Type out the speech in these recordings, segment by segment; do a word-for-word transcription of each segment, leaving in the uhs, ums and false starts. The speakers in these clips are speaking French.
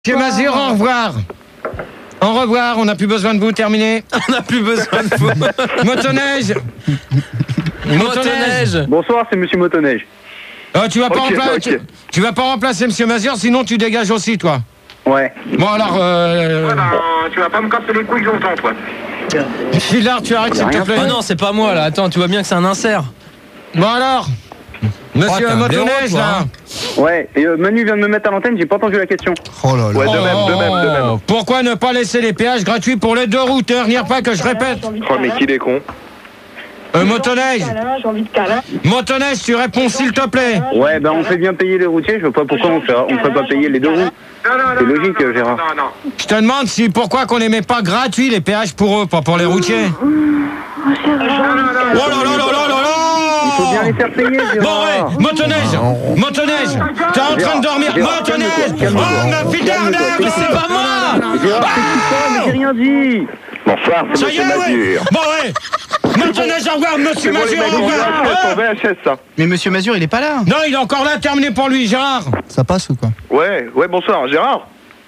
Monsieur Mazur, au revoir. Au revoir, on n'a plus besoin de vous, terminé. On n'a plus besoin de vous. Motoneige. Motoneige. Bonsoir, c'est Monsieur Motoneige. Euh, tu, vas pas okay, rempla- okay. tu, tu vas pas remplacer Monsieur Mazur, sinon tu dégages aussi, toi. Ouais. Bon, alors... Euh... Ouais, bah, tu vas pas me casser les couilles longtemps, toi. Philard, tu arrêtes, s'il te plaît. Oh non, c'est pas moi, là. Attends, tu vois bien que c'est un insert. Bon, alors Monsieur Oh, Motoneige, là. Ouais, et euh, Manu vient de me mettre à l'antenne, j'ai pas entendu la question. Oh là là. Ouais, de même, de même, de même. Pourquoi ne pas laisser les péages gratuits pour les deux routeurs? N'y a pas que je répète. Oh, mais qu'il est con. Euh, Motoneige. J'ai envie de câlin. Motoneige, tu réponds s'il te plaît. Ouais, ben on fait bien payer les routiers, je vois pas pourquoi on fait, on ferait pas payer les deux roues. Non, non, C'est non, logique, non, Gérard. Non, non, non. Je te demande si pourquoi qu'on les met pas gratuits les péages pour eux, pas pour les routiers. Non, non, non. Oh là là là là là là. Il faut bien les faire payer, Bon Gérard. ouais, Motoneige, Motoneige, t'es en train de dormir, Gérard, Motoneige. calme-toi, Oh calme-toi. ma fille Calme-toi, d'arnaque, calme-toi. c'est pas moi. Gérard, c'est pas, mais j'ai rien dit. Bonsoir, c'est Ça y est, Monsieur ouais. Mazur. Bon ouais. Motoneige, au revoir, Monsieur C'est bon, les Mazur, mecs, au on revoir. va sur V H S, ça. Mais Monsieur Mazur, il est pas là. Non, il est encore là, terminé pour lui, Gérard. Ça passe ou quoi? Ouais, ouais, bonsoir, Gérard.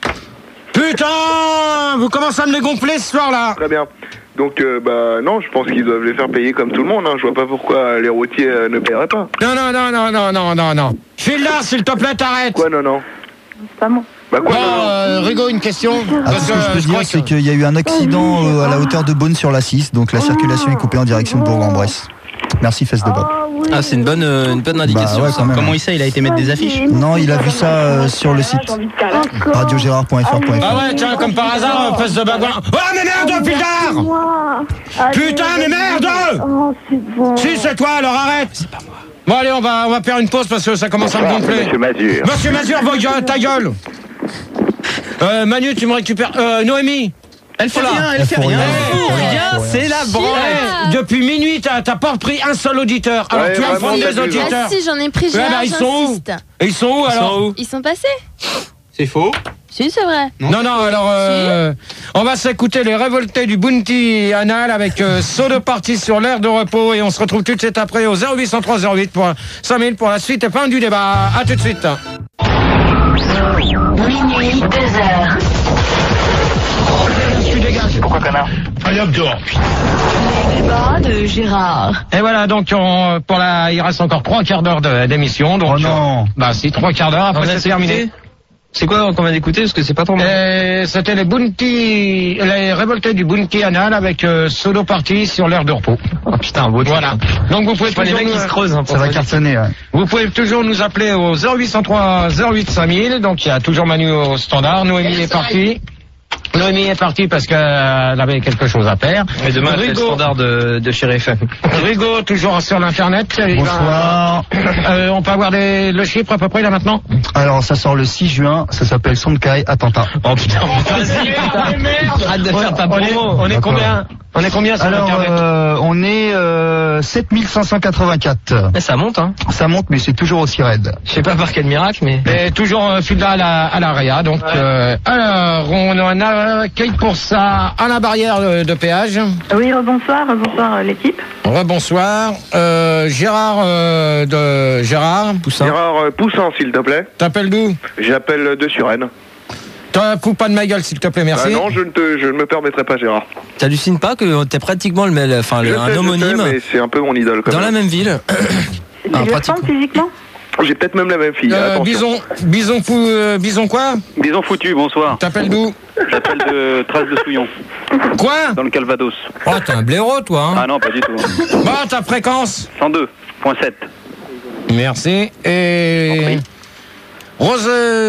Putain, vous commencez à me les gonfler ce soir-là. Très bien. Donc, euh, bah, non, je pense qu'ils doivent les faire payer comme tout le monde, hein. Je vois pas pourquoi les routiers euh, ne paieraient pas. Non, non, non, non, non, non, non, non. File là, s'il te plaît, t'arrêtes. Quoi, non, non? C'est pas moi. Bah, quoi, Bon, non, non? euh, Rigaud, une question. Ah, Parce ce que que je peux je crois dire, c'est que... qu'il y a eu un accident euh, à la hauteur de Beaune sur la six, donc la circulation est coupée en direction de Bourg-en-Bresse. Merci, fesse de Bob. Ah oui. Ah, c'est une bonne, euh, une bonne indication. Bah ouais, ça. quand même. Comment il sait? Il a été mettre des affiches. Non, il a vu ça euh, sur le site. J'ai envie de câlin. radio gérard point f r point f r. Ah ouais, tiens, comme par hasard, fesse de bagouin. Oh, mais merde, Fildard. Moi. Allez, Putain, mais merde. Oh, c'est bon. Si, c'est toi, alors arrête. C'est pas moi. Bon, allez, on va, on va faire une pause parce que ça commence à me Bonsoir, c'est gonfler. Monsieur Mazur. Monsieur Mazur, vos gueules, ta gueule. Euh, Manu, tu me récupères. Euh, Noémie. Elle fait Voilà. rien, elle fait faut rien. rien. Elle Faut fait rien, rien, faut rien. c'est la branle. Eh, depuis minuit, t'as t'as pas repris un seul auditeur. Alors Ouais, tu vas vraiment, prendre des t'as vu. auditeurs. Ah si, j'en ai pris, Ouais, Gérard, bah, ils sont où j'insiste. Et ils sont où alors? Ils sont passés. C'est faux. Si, c'est vrai. Non, non, alors euh, on va s'écouter les révoltés du Bounty Anal avec euh, saut de partie sur l'air de repos et on se retrouve tout de suite après au zéro huit cent trois zéro huit pour cinq mille pour la suite et fin du débat. A tout de suite. Minuit, deux heures. Tu dégages. Pourquoi, connard? Allez hop dehors. Les débats de Gérard. Et voilà, donc on, pour la, il reste encore trois quarts d'heure de- d'émission. Donc, Oh non. euh, bah si, trois quarts d'heure, après c'est terminé. C'est quoi qu'on vient d'écouter? Parce que c'est pas trop mal. Et c'était les Bounty, les révoltés du Bounty Anal avec euh, solo party sur l'air de repos. Oh putain, beau. Voilà. Donc vous pouvez C'est pas les toujours mecs qui nous- se creusent, hein, pour Ça va ça. cartonner, ouais. vous pouvez toujours nous appeler au zéro huit cent trois zéro huit cinq mille. Donc il y a toujours Manu au standard. Noémie est partie. Noémie est partie parce qu'elle avait quelque chose à faire. Et demain, elle fait le Rigaud, standard de, de chez F M. Rigaud, toujours sur l'internet. Il va- Bonsoir. Euh, on peut avoir des, le chiffre à peu près là maintenant. Alors, ça sort le six juin, ça s'appelle Sonkai Attentat. Oh putain, vas-y, arrête de faire ta On est, promo. on est D'accord. combien? On est combien sur Alors, internet? euh, on est euh, sept mille cinq cent quatre-vingt-quatre. Mais ça monte, hein. Ça monte, mais c'est toujours aussi raide. Je sais pas par quel miracle, mais. Et toujours euh, Fida à la, à la réa, donc euh, alors on en accueille pour ça à la barrière de, de péage. Oui, rebonsoir, rebonsoir euh, l'équipe. Rebonsoir, euh, Gérard euh, de Gérard Poussin. Gérard euh, Poussin, s'il te plaît. T'appelles d'où? J'appelle de Suresnes. T'as fous pas de ma gueule s'il te plaît, merci. Ah non, je ne, te, je ne me permettrai pas, Gérard. T'hallucines pas que t'es pratiquement le, mêle- enfin, Je le, sais, un je sais, homonyme mais c'est un peu mon idole, quand dans la même. même ville. Tu Ah, lui pratiquement. ressembles physiquement? J'ai peut-être même la même fille, Euh, attention. bison, bison fou, euh, bison quoi? Bison foutu, bonsoir. T'appelles d'où? J'appelle de Trace de Souillon, Quoi? dans le Calvados. Oh t'es un blaireau toi, hein? Ah non, pas du tout. Bon, ta fréquence? cent deux virgule sept. Merci. Et... Rose,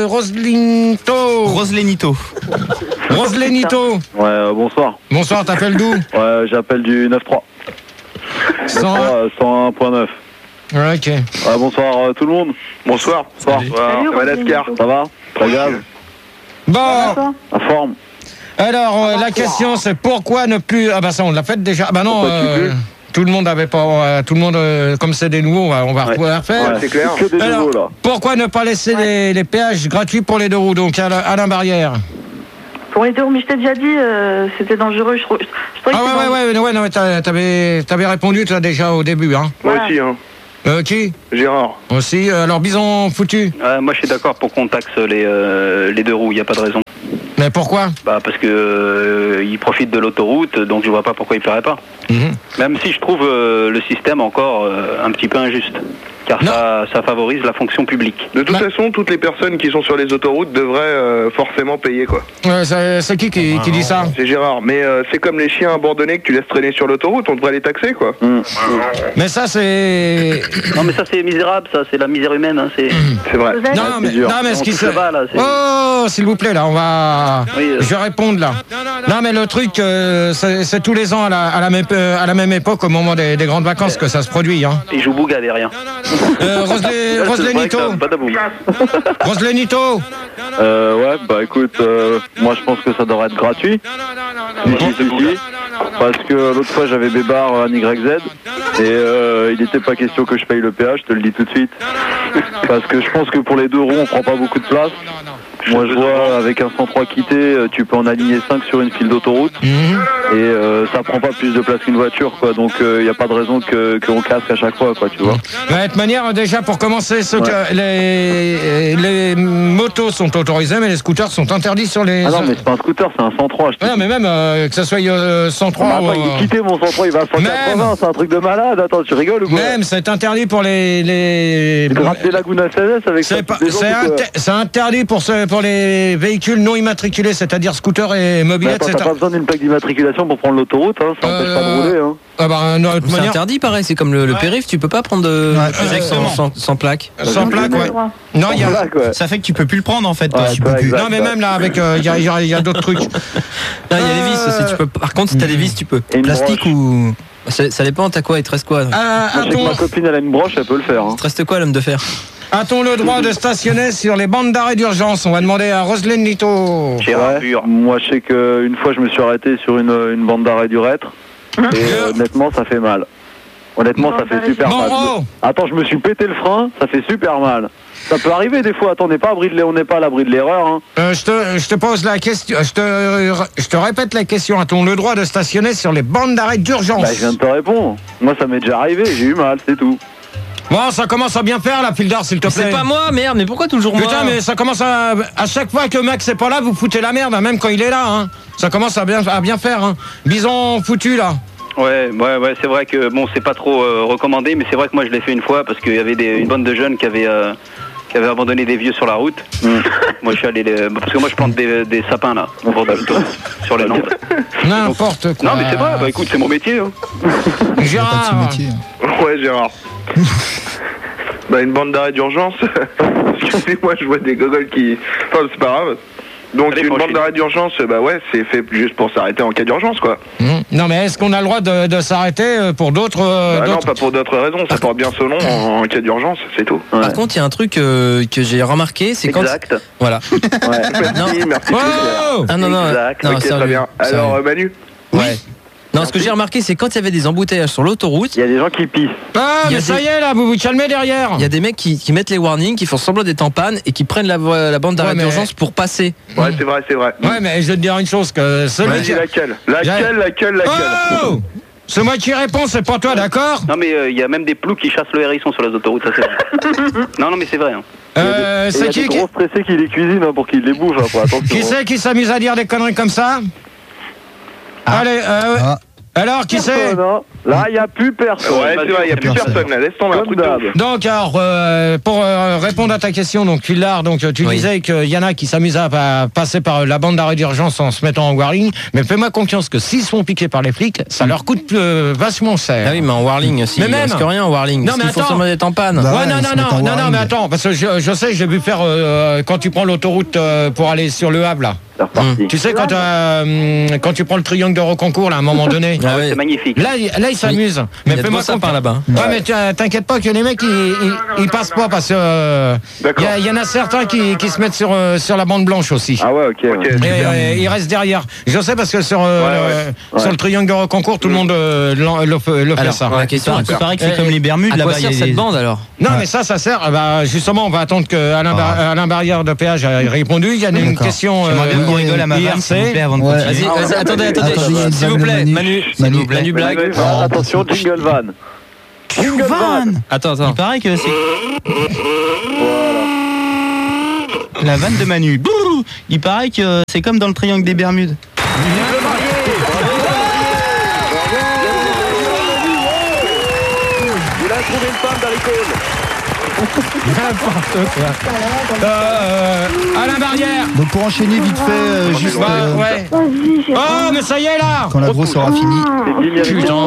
Roselinto. Roselenito. Roselenito. Ouais, euh, bonsoir. Bonsoir, t'appelles d'où? Ouais, j'appelle du neuf trois. cent un. Euh, cent un virgule neuf. Ouais, ok. Ouais, bonsoir euh, tout le monde. Bonsoir. Bonsoir. Salut, Ça va, Lascar? Ça va? Très grave. Bon, Toi En forme. alors euh, la question c'est pourquoi ne plus... Ah bah ça on l'a fait déjà. Ah bah non, Pourquoi tu euh, peux tout le monde avait pas... euh, tout le monde, euh, comme c'est des nouveaux, on va, on va Ouais. pouvoir refaire. Ouais, c'est clair. Que des Alors, nouveaux là. pourquoi ne pas laisser les, les péages gratuits pour les deux roues, donc à la- Alain Barrière? Pour les deux, mais je t'ai déjà dit, euh, c'était dangereux. Je, trouve- je, je trouvais Ah que ouais, c'était ouais, ouais, ouais, non, mais t'a- t'avais, t'avais répondu toi déjà au début, hein. Moi Voilà. aussi, hein. Euh, qui? Gérard. Aussi. Alors, Bison foutu. Euh, moi, je suis d'accord pour qu'on taxe les, euh, les deux roues, il n'y a pas de raison. Mais pourquoi? Bah, parce que euh, ils profitent de l'autoroute, donc je vois pas pourquoi ils ne paieraient pas. Mmh. Même si je trouve euh, le système encore euh, un petit peu injuste. Car ça, ça favorise la fonction publique. De toute Bah. façon, toutes les personnes qui sont sur les autoroutes devraient euh, forcément payer, quoi. Euh, c'est, c'est qui qui, qui dit ça? C'est Gérard. Mais euh, c'est comme les chiens abandonnés que tu laisses traîner sur l'autoroute, on devrait les taxer, quoi. Mmh. Mais ça, c'est... Non, mais ça, c'est misérable, ça, c'est la misère humaine. Hein, c'est... C'est vrai. Vous êtes- Non, mais, dur. non, mais ce On qui touche se... le bas, là, c'est- Oh, s'il vous plaît, là, on va... Oui, euh. Je vais répondre, là. Non, mais le truc, euh, c'est, c'est tous les ans, à la, à, la même, euh, à la même époque, au moment des, des grandes vacances, que ça se produit. Hein. Ils jouent Bouga derrière. Euh, Roselé, Roselé Nito. Roselé Nito. Euh, ouais, bah écoute, euh, moi je pense que ça devrait être gratuit. Ici, ici. Parce que l'autre fois j'avais Bébar en Y Z et euh, il n'était pas question que je paye le péage, je te le dis tout de suite. Parce que je pense que pour les deux roues on prend pas beaucoup de place. Moi je vois avec un cent trois quitté, tu peux en aligner cinq sur une file d'autoroute Mmh. et euh, ça prend pas plus de place qu'une voiture quoi. Donc il euh, n'y a pas de raison que qu'on casque à chaque fois quoi, tu vois. De toute manière, déjà, pour commencer, ce Ouais. que les, les motos sont autorisées, mais les scooters sont interdits sur les... Ah non mais c'est pas un scooter, c'est un cent trois. Je te Ah non, mais même euh, que ça soit euh, cent trois Ah, ou... attends, il est quitté mon cent trois, il va à cent quatre-vingts, c'est un truc de malade. Attends, tu rigoles ou quoi? Même, c'est interdit pour les... les... Tu grattes des Laguna S L S avec ça. C'est, pas- des gens c'est, ou quoi? inter- c'est interdit pour, ce- pour les véhicules non immatriculés, c'est-à-dire scooters et Mais mobilettes. attends, c'est t'as pas un- besoin d'une plaque d'immatriculation pour prendre l'autoroute, hein, ça empêche pas de Euh, rouler. Hein. Ah bah, non, de toute C'est manière, interdit, pareil. C'est comme le, le périph', tu peux pas prendre de Ouais, de- exactement. sans, sans plaque. sans plaque, ouais. Non, il y a... Voilà, quoi. Ça fait que tu peux plus le prendre en fait. Ouais, tu toi, peux plus. exact. Non, mais même là, avec, euh, il y a, il y a- il y a d'autres trucs. Non, il y a les vis aussi. Tu peux. Par contre, si t'as des vis, tu peux. Et une Plastique broche. ou. Ça, ça dépend. T'as quoi? Il te reste quoi? Ah, Moi, je sais que a-t-on, ma copine, elle a une broche, elle peut le faire. Hein. Il te reste quoi, l'homme de fer? a-t-on le droit de stationner sur les bandes d'arrêt d'urgence? On va demander à Roselyne Nito. Gérard Ouais. pur. Moi, je sais qu'une fois, je me suis arrêté sur une, une bande d'arrêt du Rêtre. Et euh, honnêtement, ça fait mal. Honnêtement, ça fait super Bon, mal. oh. Attends, je me suis pété le frein, ça fait super mal. Ça peut arriver des fois, attends, on n'est pas, à l'abri de l'e- on n'est pas à l'abri de l'erreur. Hein. Euh, je, te, je te pose la question, je te, je te répète la question. A-t-on le droit de stationner sur les bandes d'arrêt d'urgence? Bah, je viens de te répondre. Moi, ça m'est déjà arrivé, j'ai eu mal, c'est tout. Bon, ça commence à bien faire, la file d'art, s'il te plaît. C'est pas moi, merde. Mais pourquoi toujours moi? Putain, mais ça commence à... À chaque fois que Max est pas là, vous foutez la merde, hein, même quand il est là. Hein. Ça commence à bien, à bien faire. Hein. Bison foutu, là. Ouais, ouais, ouais, c'est vrai que bon, c'est pas trop euh, recommandé, mais c'est vrai que moi je l'ai fait une fois parce qu'il y avait des, une bande de jeunes qui avaient, euh, qui avaient abandonné des vieux sur la route. Moi je suis allé les, parce que moi je plante des, des sapins là, au bord de l'autoroute, sur les Landes. N'importe quoi. Non mais c'est vrai, bah écoute, c'est mon métier. Hein. Pas de Gérard. ce métier. Ouais, Gérard. Bah, une bande d'arrêt d'urgence. Excusez-moi, je vois des gogoles qui... Enfin, c'est pas grave. Donc, Allez, une franchis. bande d'arrêt d'urgence, bah ouais, c'est fait juste pour s'arrêter en cas d'urgence, quoi. Mmh. Non, mais est-ce qu'on a le droit de, de s'arrêter euh, pour d'autres... euh, Bah non, d'autres- pas pour d'autres raisons, ça porte bien son nom en, en cas d'urgence, c'est tout. Par contre, il y a un truc euh, que j'ai remarqué, c'est quand. Exact. Voilà. Ouais. Merci, merci. Oh Ah non, non. Exact. non, Ok, sérieux, très bien. sérieux. Alors, euh, Manu Ouais. Non, ce que j'ai remarqué, c'est quand il y avait des embouteillages sur l'autoroute, Il y a des gens qui pissent. Ah, Il y a mais ça des- y est, là, vous vous calmez derrière. il y a des mecs qui, qui mettent les warnings, qui font semblant d'être en panne et qui prennent la, voie- la bande d'arrêt Ouais, mais- d'urgence pour passer. Ouais, c'est vrai, c'est vrai. Ouais, mais je vais te dire une chose, que celui Vas-y, qui... laquelle Laquelle, laquelle, laquelle Oh, c'est moi qui réponds, c'est pas toi, d'accord? Non mais euh, il y a même des ploucs qui chassent le hérisson sur les autoroutes, ça c'est vrai. Non non mais c'est vrai. Hein. Euh, Et il y c'est a qui des qui, gros stressés qui les cuisinent hein, pour qu'ils les bougent. Hein, pour attention. qui c'est qui s'amuse à dire des conneries comme ça? Allez, euh, Ah. alors, qui c'est? Personne, hein. Là, il n'y a plus personne. Ouais, c'est vrai, il n'y a plus Personne. personne là, laisse tomber un Comme truc de d'hab. ouf. Donc, alors, euh, pour euh, répondre à ta question, donc, Philard, donc, tu Oui. disais qu'il y en a qui s'amusent à, à passer par la bande d'arrêt d'urgence en se mettant en warning, mais fais-moi confiance que s'ils sont piqués par les flics, ça leur coûte euh, vachement cher. Ah oui, mais en warling aussi. Mais il même- risque rien en warling. Non, parce mais qu'il faut attends. semblant d'être en panne. Bah, Ouais, ouais, non, ils non, se mettent non, en non, non, warning. mais attends, parce que je, je sais, j'ai vu faire euh, quand tu prends l'autoroute euh, pour aller sur le Havre, là. C'est reparti. Tu sais, quand, euh, quand tu prends le triangle de Reconcours, là, à un moment donné, Ah ouais. C'est magnifique. là, il- là, ils s'amusent. Il y a de fais-moi beaux sapins confiance. là-bas. Ouais, mais tu- t'inquiète pas que les mecs, ils, ils, ils passent pas parce que euh, il D'accord. y, a- il y en a certains qui, qui se mettent sur, euh, sur la bande blanche aussi. Ah ouais, ok. ouais. Ok, Et, super. euh, ils restent derrière. Je sais parce que sur, euh, Ouais, le, sur Ouais. le triangle de Reconcours, tout le monde euh, l'en- le, fait- le fait Alors, ça. la question, Il paraît que c'est Eh, comme les Bermudes à quoi là-bas. il y a sert cette des- bande alors? Non, mais ça, ça sert. euh, Bah, justement, on va attendre que Alain, Bar- Alain Barrière de Péage a répondu. Il y a une D'accord. question. J'aimerais bien euh, qu'on rigole à ma vanne, s'il vous plaît, avant de Ouais. continuer. Vas-y, vas-y, attendez, attendez, Attends, il y a une s'il vous vanne de plaît, Manu. Manu, s'il Manu. vous plaît, Manu blague. Ah, attention, jingle van. Van. Attends, attends. Il paraît que c'est... La vanne de Manu. Bouh. Il paraît que c'est comme dans le triangle des Bermudes. Il a trouvé une femme dans l'école. N'importe quoi. Euh, Alain Barrière. Donc pour enchaîner vite fait, euh, juste Bah, euh, ouais. Vas-y, j'ai Oh, mais ça y est là. quand la grosse aura fini. Putain.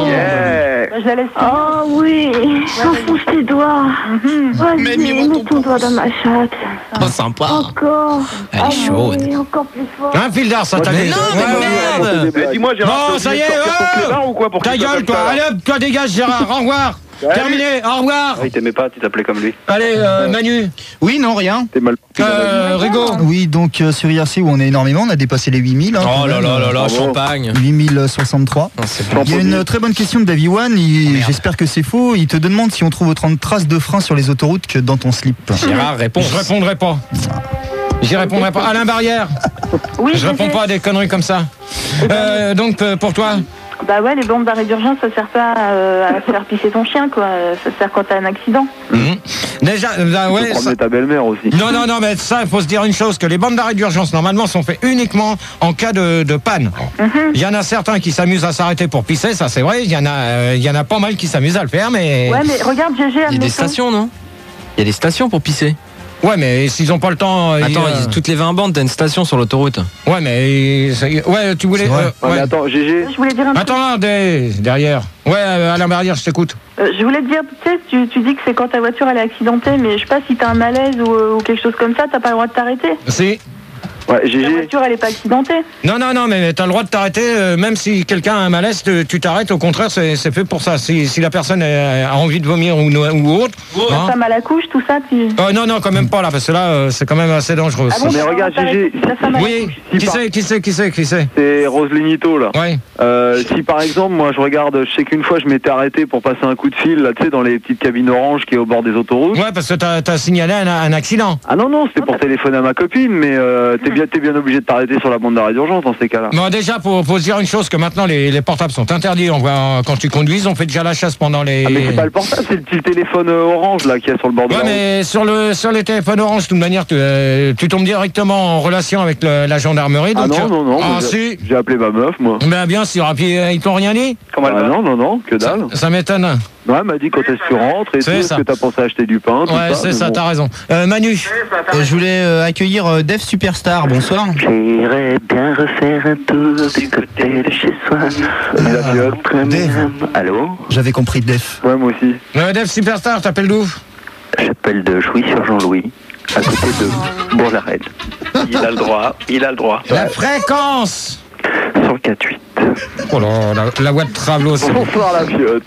Je la laisse. Oh oui, enfonce tes doigts. Vas-y, Mais mets mets-moi ton ton doigt dans ma chatte. Oh, sympa. Encore. Elle est Ah chaude. oui, encore plus fort. Un fil d'art, ça t'a Mais dit. non, mais merde. Mais dis-moi, Gérard, Non, ça y est, sortir ton oh clébard ou quoi pour Ta qu'il soit gueule, comme toi. ça, Allez là hop, toi dégage, Gérard. Au revoir. Terminé, au revoir. Ah, il t'aimait pas, tu t'appelais comme lui. Allez, euh, Manu. Oui, non, rien. T'es mal. Euh, Rigaud. Oui, donc euh, sur I R C où on est énormément, on a dépassé les huit mille. Hein, Oh quand là même. là là là, Bravo. champagne. huit mille soixante-trois. Non, c'est bon. Il y a une euh, très bonne question de Davy One, il- j'espère que c'est faux. Il te demande si on trouve autant de traces de frein sur les autoroutes que dans ton slip. Gérard répond. Je répondrai pas. J'y répondrai pas. Alain Barrière. Oui, Je réponds pas à des conneries comme ça. Euh, donc euh, pour toi. Bah ouais, les bandes d'arrêt d'urgence, ça sert pas euh, à faire pisser ton chien, quoi. Ça sert quand t'as un accident. Mhm. Déjà, euh, bah, Tu ouais. peux ça- promener ta belle-mère aussi. Non, non, non, mais ça, il faut se dire une chose, que les bandes d'arrêt d'urgence, normalement, sont faites uniquement en cas de, de panne. Il y en a certains qui s'amusent à s'arrêter pour pisser, ça c'est vrai, il y en a, euh, il y en a pas mal qui s'amusent à le faire, mais... Ouais, mais regarde, G G, Il y a des admettons. stations, non? Il y a des stations pour pisser. Ouais, mais s'ils ont pas le temps... euh, Attends, ils, euh, il- toutes les vingt bandes, t'as une station sur l'autoroute. Ouais, mais... c'est- Ouais, tu voulais... C'est vrai. euh, Ouais, mais ouais. attends, G G. Je voulais dire un truc. Attends, des- derrière. Ouais, euh, Alain Barrière, je t'écoute. Euh, je voulais te dire, tu sais, tu, tu dis que c'est quand ta voiture elle est accidentée, mais je sais pas si t'as un malaise ou, euh, ou quelque chose comme ça, t'as pas le droit de t'arrêter. Si. Ouais, G Ta G. voiture elle est pas accidentée. Non, non, non, mais t'as le droit de t'arrêter, euh, même si quelqu'un a un malaise, tu tu t'arrêtes, au contraire, c'est c'est fait pour ça. Si, si la personne euh, a envie de vomir ou, no- ou autre... hein. Ta femme à la couche, tout ça, tu. Euh, non, non, quand même pas là, parce que là, euh, c'est quand même assez dangereux. Ah bon, Mais t'as le regarde, droit de G G, t'arrêter si ta femme à la Oui, couche. Si qui par- c'est, qui c'est, qui c'est, qui c'est C'est Roselinito là. Ouais. Euh, si par exemple, moi je regarde, je sais qu'une fois je m'étais arrêté pour passer un coup de fil, là, tu sais, dans les petites cabines oranges qui est au bord des autoroutes. Ouais, parce que t'as as signalé un, un accident. Ah non, non, c'était pour téléphoner à ma copine, mais euh, t'es bien, t'es bien obligé de t'arrêter sur la bande d'arrêt d'urgence dans ces cas-là. Bon, déjà, pour, pour se dire une chose, que maintenant les, les portables sont interdits. On voit, quand tu conduises, on fait déjà la chasse pendant les. Ah mais c'est pas le portable, c'est le petit téléphone euh, orange là qui est sur le bord de Ouais, la route. mais sur le sur les téléphones orange, de toute manière, tu, euh, tu tombes directement en relation avec le- la gendarmerie. Ah Donc, non, non, non, Ah mais j'ai- si. j'ai appelé ma meuf, moi. Ben bien sûr. Et puis euh, ils t'ont rien dit. Comment elle Ah va non, non, non, que Ça, dalle. ça m'étonne. Ouais, elle m'a dit quand est-ce que tu rentres et tout, C'est est-ce ça. que t'as pensé à acheter du pain, tout Ouais, ça. c'est mais ça. bon. T'as raison. Euh, Manu. Euh, je voulais euh, accueillir euh, Def Superstar, bonsoir. J'irais bien refaire un tour du côté de chez soi. La fiotte. Dave. Allô? J'avais compris Def. Ouais, moi aussi. Euh, Dev Superstar, t'appelles d'où? J'appelle de Jouy-sur-Jean-Louis, à côté de Bourg-la-Reine. Il a le droit, il a le droit. La fréquence. cent quatre huit. Oh là, la, la voix de Travelo, c'est bon. Bonsoir la fiotte.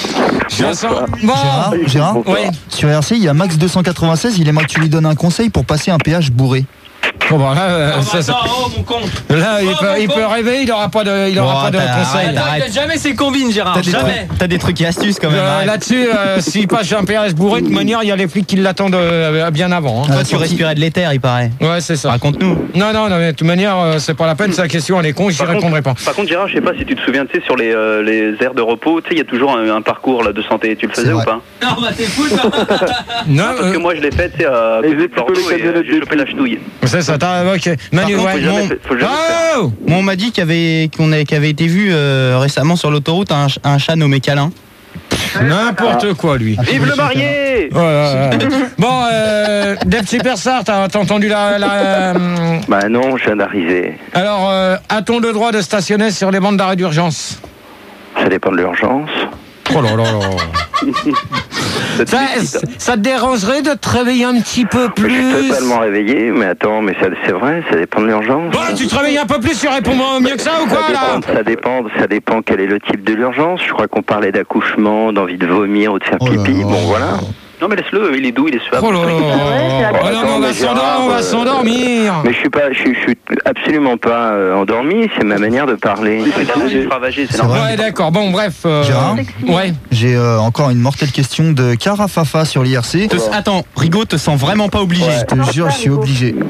Je sens. Bon. Gérard, Gérard Oui. sur I R C, il y a Max deux cent quatre-vingt-seize, il aimerait que tu lui donnes un conseil pour passer un péage bourré. Bon, bah là, euh, ça, ça- oh mon con. là, il Oh, peut, mon il con. peut rêver, il aura pas de, il aura Oh, pas de t'as- conseil. arrête, arrête. Il a jamais ses combines, Gérard. T'as des, Jamais. trucs- t'as des trucs et astuces quand même. Euh, arrête. Là-dessus, euh, s'il passe un P R S bourré, de toute manière, il y a les flics qui l'attendent euh, bien avant. hein. Ah, Toi, tu respirais de l'éther, il paraît. Ouais, c'est ça. Raconte-nous. Non, non, non, mais de toute manière, euh, c'est pas la peine, c'est la question, elle est con, j'y Par répondrai pas. Par contre, Gérard, je sais pas si tu te souviens, tu sais, sur les, euh, les aires de repos, tu sais, il y a toujours un, un parcours là, de santé. Tu le C'est faisais ou vrai. pas? Non, bah t'es fou, toi. Non, Parce que euh, moi, je l'ai fait, tu sais, à Et côté de j'ai plutôt Bordeaux les et euh, camionnettes j'ai chopé des la chenouille. c'est ça, t'as, ok. Manu, contre, ouais. Faut jamais, non. fait- faut jamais le faire. Oh Moi, on m'a dit qu'il y avait, qu'on avait, qu'il avait été vu euh, récemment sur l'autoroute un, ch- un chat nommé Câlin. N'importe quoi, lui. Vive le marié! Ouais, ouais, ouais. Bon, euh, Dev Superstar, t'as t'as entendu la. la euh, Bah non, je viens d'arriver. alors, euh, a-t-on le droit de stationner sur les bandes d'arrêt d'urgence? Ça dépend de l'urgence. Oh là là là. C'est Ça, félicite. ça te dérangerait de te réveiller un petit peu Je suis plus? totalement réveillé, mais attends, mais ça, c'est vrai, ça dépend de l'urgence. Bon, tu te réveilles un peu plus, tu réponds mieux que ça ou quoi Ça là? dépend, ça dépend, ça dépend quel est le type de l'urgence. Je crois qu'on parlait d'accouchement, d'envie de vomir ou de faire Oh là pipi. là. Bon, voilà. Non, mais laisse-le, il est doux, il est suave. Oh là là. Ouais, c'est la Oh non, mais on va s'endormir, on va s'endormir. Mais je suis pas, je suis, je suis absolument pas euh, endormi. C'est ma manière de parler. Il est ravagé, c'est C'est normal. vrai. Ouais, d'accord. Bon, bref. euh, Gérard Ouais. J'ai euh, encore une mortelle question de Carafafa sur l'I R C. Te- Attends, Rigaud te sent vraiment pas obligé. Je te jure, je suis obligé.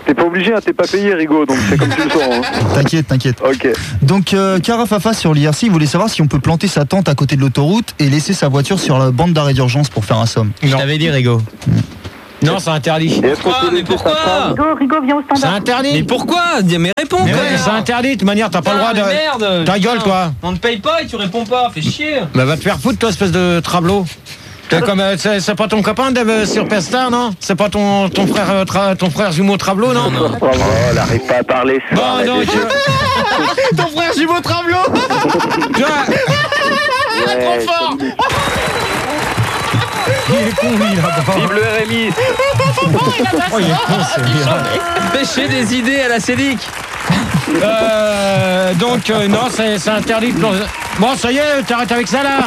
T'es pas obligé, hein, t'es pas payé, Rigo, donc c'est comme tu le sens. Hein. T'inquiète, t'inquiète. Ok. Donc, euh, Carafafa sur l'I R C, il voulait savoir si on peut planter sa tente à côté de l'autoroute et laisser sa voiture sur la bande d'arrêt d'urgence pour faire un somme. Je t'avais dit, Rigo. Non, c'est interdit. Pourquoi Mais pourquoi Rigo, Rigo, viens au C'est standard. interdit. Mais pourquoi Dis- Mais réponds Mais quand ouais, même. c'est interdit, de toute manière, t'as pas le droit de. Merde. Ta gueule, Putain, toi. On ne paye pas et tu réponds pas, fais chier. Bah, va te faire foutre, toi, espèce de trablot. T'es comme, euh, c'est, c'est pas ton copain, Dave, sur Pestar, non? C'est pas ton, ton frère, euh, tra- ton frère jumeau Trablot, non? Non, non. Oh, elle arrive pas à parler. ce soir, Bon, là, non, déjà. tu- Ton frère jumeau Travelot. tu vois, Ouais, Trop fort. il est con, lui, là-bas. Vive le R M I. Oh, il est con, c'est Pêcher des idées à la Célic. Euh, donc, euh, non, c'est, c'est interdit de planter. Bon, ça y est, t'arrêtes avec ça, là.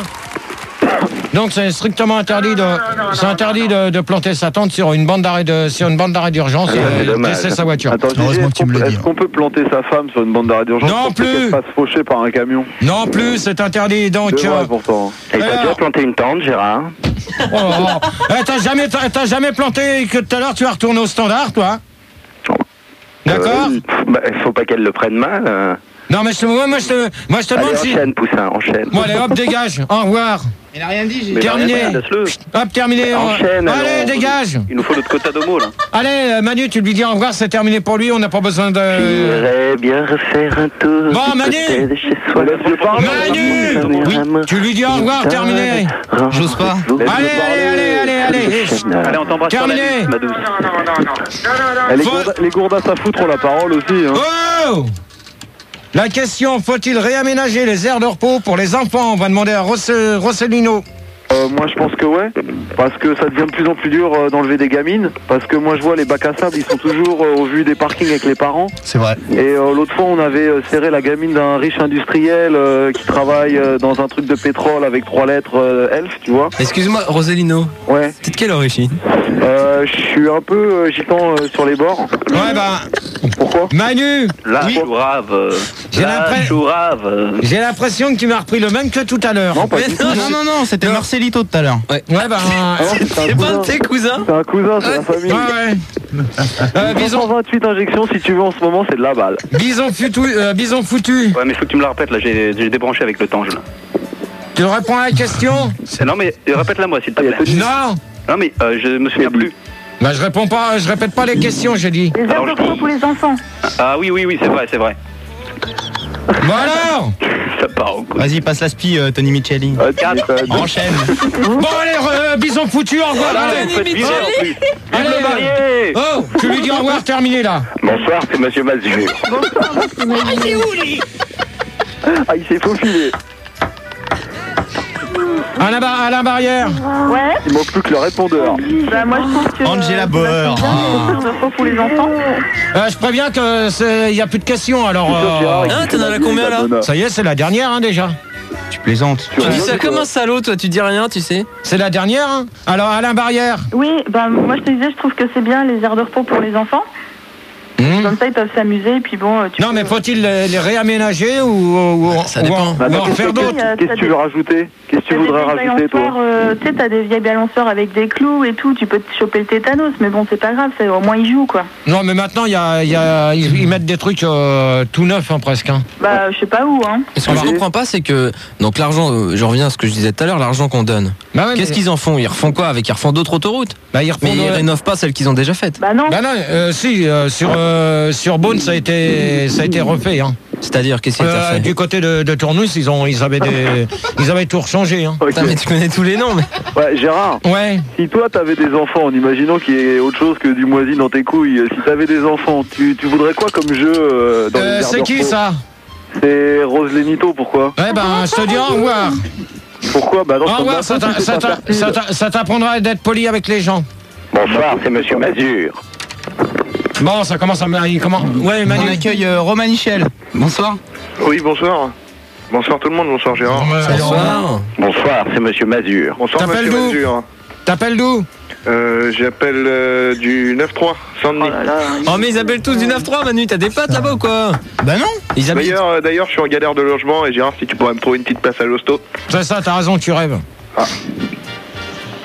Donc, c'est strictement interdit de, c'est interdit de, de planter sa tente sur une bande d'arrêt de, sur une bande d'arrêt d'urgence Ah, c'est et dommage. laisser sa voiture. Attends, Gigi, Heureusement est-ce que tu me qu'on l'as peut- dit, est-ce qu'on peut planter sa femme sur une bande d'arrêt d'urgence Non pour plus. qu'elle se fasse faucher par un camion? Non plus, c'est interdit. Donc, C'est euh, vrai pourtant. Et t'as Alors déjà planté une tente, Gérard? oh, oh. Eh, t'as jamais, t'as, t'as jamais planté que tout à l'heure tu vas retourner au standard, toi? D'accord? Euh, bah, faut pas qu'elle le prenne mal. euh. Non, mais je te, moi, moi, je te, moi, je te Allez, demande si. enchaîne, Poussin, enchaîne. Bon, allez, hop, dégage. Au revoir. Il a rien dit, j'ai Mais Terminé. rien, laisse-le. Hop, terminé. Enchaîne, Allez, alors. dégage. Il nous faut notre quota d'homo là. Allez, euh, Manu, tu lui dis au revoir, c'est terminé pour lui, on n'a pas besoin de. J'irais bien refaire un tour. Bon, du Manu. côté de chez soi. Laisse-le parler. Manu. Oui, tu lui dis au revoir, terminé. J'ose pas. Allez, allez, allez, allez, allez. Allez, on t'embrasse sur la Terminé. liste, ma douce. Eh, les, Faut- gourdas, les gourdasses à foutre ont la parole aussi. Hein. Oh! La question, faut-il réaménager les aires de repos pour les enfants? On va demander à Ross- Rossellino. Euh, moi je pense que ouais, parce que ça devient de plus en plus dur euh, d'enlever des gamines, parce que moi je vois les bacs à sable, ils sont toujours euh, au vu des parkings avec les parents. C'est vrai. Et euh, l'autre fois on avait euh, serré la gamine d'un riche industriel euh, qui travaille euh, dans un truc de pétrole avec trois lettres euh, Elf, tu vois. Excuse-moi, Roselino. Ouais. T'es de quelle origine? Euh, je suis un peu euh, gitan euh, sur les bords. Ouais, bah, Pourquoi? Manu, La Oui. chourave. euh, J'ai La l'impression- chourave. j'ai l'impression que tu m'as repris le même que tout à l'heure. Non, pas Mais du tout. non, Non, non, non, c'était Marcelito tout à l'heure. Ouais, bah, Ah non, c'est un C'est pas de cousin. tes cousins? C'est un cousin, c'est la famille. ouais, ouais. Euh, bison, cent vingt-huit injections si tu veux en ce moment, c'est de la balle. bison foutu, euh, bison foutu. Ouais, mais faut que tu me la répètes là, j'ai j'ai débranché avec le temps. Je... Tu réponds à la question? Non, mais euh, répète-la moi s'il te Ah, il y a plaît. Non. Non, mais euh, je me souviens plus. Bah, je réponds pas, je répète pas les questions, j'ai dit. Les aires Alors, de je repos dis- pour les enfants. Ah oui, oui, oui, c'est vrai, c'est vrai. Bon alors. Ça part au coup. Vas-y, passe la spie, euh, Tony Micheli. Ah, tu m'étonnes. Enchaîne. Bon allez, euh, bison foutu, au revoir. Voilà, allez. vous faites virer en plus. Vive Allez, le marié. Oh, tu lui dis au revoir, terminé là. Bonsoir, c'est Monsieur Mazur. Ah, il s'est faufilé. À la, bar- à la barrière. Ouais. Il manque plus que le répondeur. Bah, moi, je pense que. Angela euh, Bauer. c'est bien, les aires de repos pour les enfants. Euh, je préviens que il y a plus de questions alors. euh, Ah, t'en as la combien, là? ça y est, c'est la dernière hein, déjà. Tu plaisantes. Tu dis ça comme un salaud, toi, tu dis rien, tu sais. C'est la dernière. Hein. Alors Alain Barrière. Oui, bah, moi, je te disais, je trouve que c'est bien les aires de repos pour les enfants. Hmm. Comme ça, ils peuvent s'amuser. Et puis bon. euh, Tu Non, peux- mais faut-il les, les réaménager ou, ou, ou- Ça ou dépend. en, Bah, ou attends, en qu'est-ce faire que- d'autres? d'autres. Qu'est-ce que tu veux rajouter? Qu'est-ce que tu T'as voudrais des vieilles rajouter, toi? balançoires, euh, tu sais, t'as des vieilles balançoires avec des clous et tout, tu peux te choper le tétanos, mais bon, c'est pas grave, c'est, au moins ils jouent, quoi. Non, mais maintenant, il y a, il y a- ils, ils mettent des trucs euh, tout neufs hein, presque. Hein. Bah, je sais pas où, hein. Et ce que je comprends pas, c'est que, donc l'argent, euh, je reviens à ce que je disais tout à l'heure, l'argent qu'on donne. Bah ouais, Qu'est-ce mais- qu'ils en font? Ils refont quoi avec? Ils refont d'autres autoroutes? bah, ils refont Mais ils de- rénovent pas celles qu'ils ont déjà faites. Bah non. Bah non, euh, si, euh, sur, euh, sur Beaune, ça a été, ça a été refait. Hein. C'est-à-dire, qu'est-ce qui a été Euh, fait? du côté de, de Tournus, ils, ont, ils, avaient des, ils avaient tout rechangé. Hein. Ok. Putain, mais tu connais tous les noms, mais. Ouais, Gérard, Ouais. si toi t'avais des enfants, en imaginant qu'il y ait autre chose que du moisi dans tes couilles, si t'avais des enfants, tu, tu voudrais quoi comme jeu euh, dans les Euh, aires c'est de qui repos? ça? C'est Rose Lenito, pourquoi? Ouais, ben, je te dis au revoir. Pourquoi? Bah non, Au je revoir, t'en ça bats pas, t'a- si ça c'est pas t'a- fertile. ça t'a- ça t'apprendra d'être poli avec les gens. Bonsoir, c'est Monsieur Mazur. Bon, ça commence à me. Comment? Ouais, On Manu. accueille euh, Romain Michel. Bonsoir. Oui, bonsoir. Bonsoir tout le monde, bonsoir Gérard. Bonsoir. Bonsoir, c'est Monsieur Mazur. Bonsoir T'appelles Monsieur d'où? Mazur. T'appelles d'où? Euh, J'appelle euh, du neuf trois, Saint-Denis. Oh, mais ils appellent tous du neuf trois, Manu, t'as des potes là-bas ou quoi? Bah non. Ils habitent. D'ailleurs, euh, d'ailleurs, je suis en galère de logement et Gérard, si tu pourrais me trouver une petite place à l'hosto. C'est ça, t'as raison, tu rêves. Ah.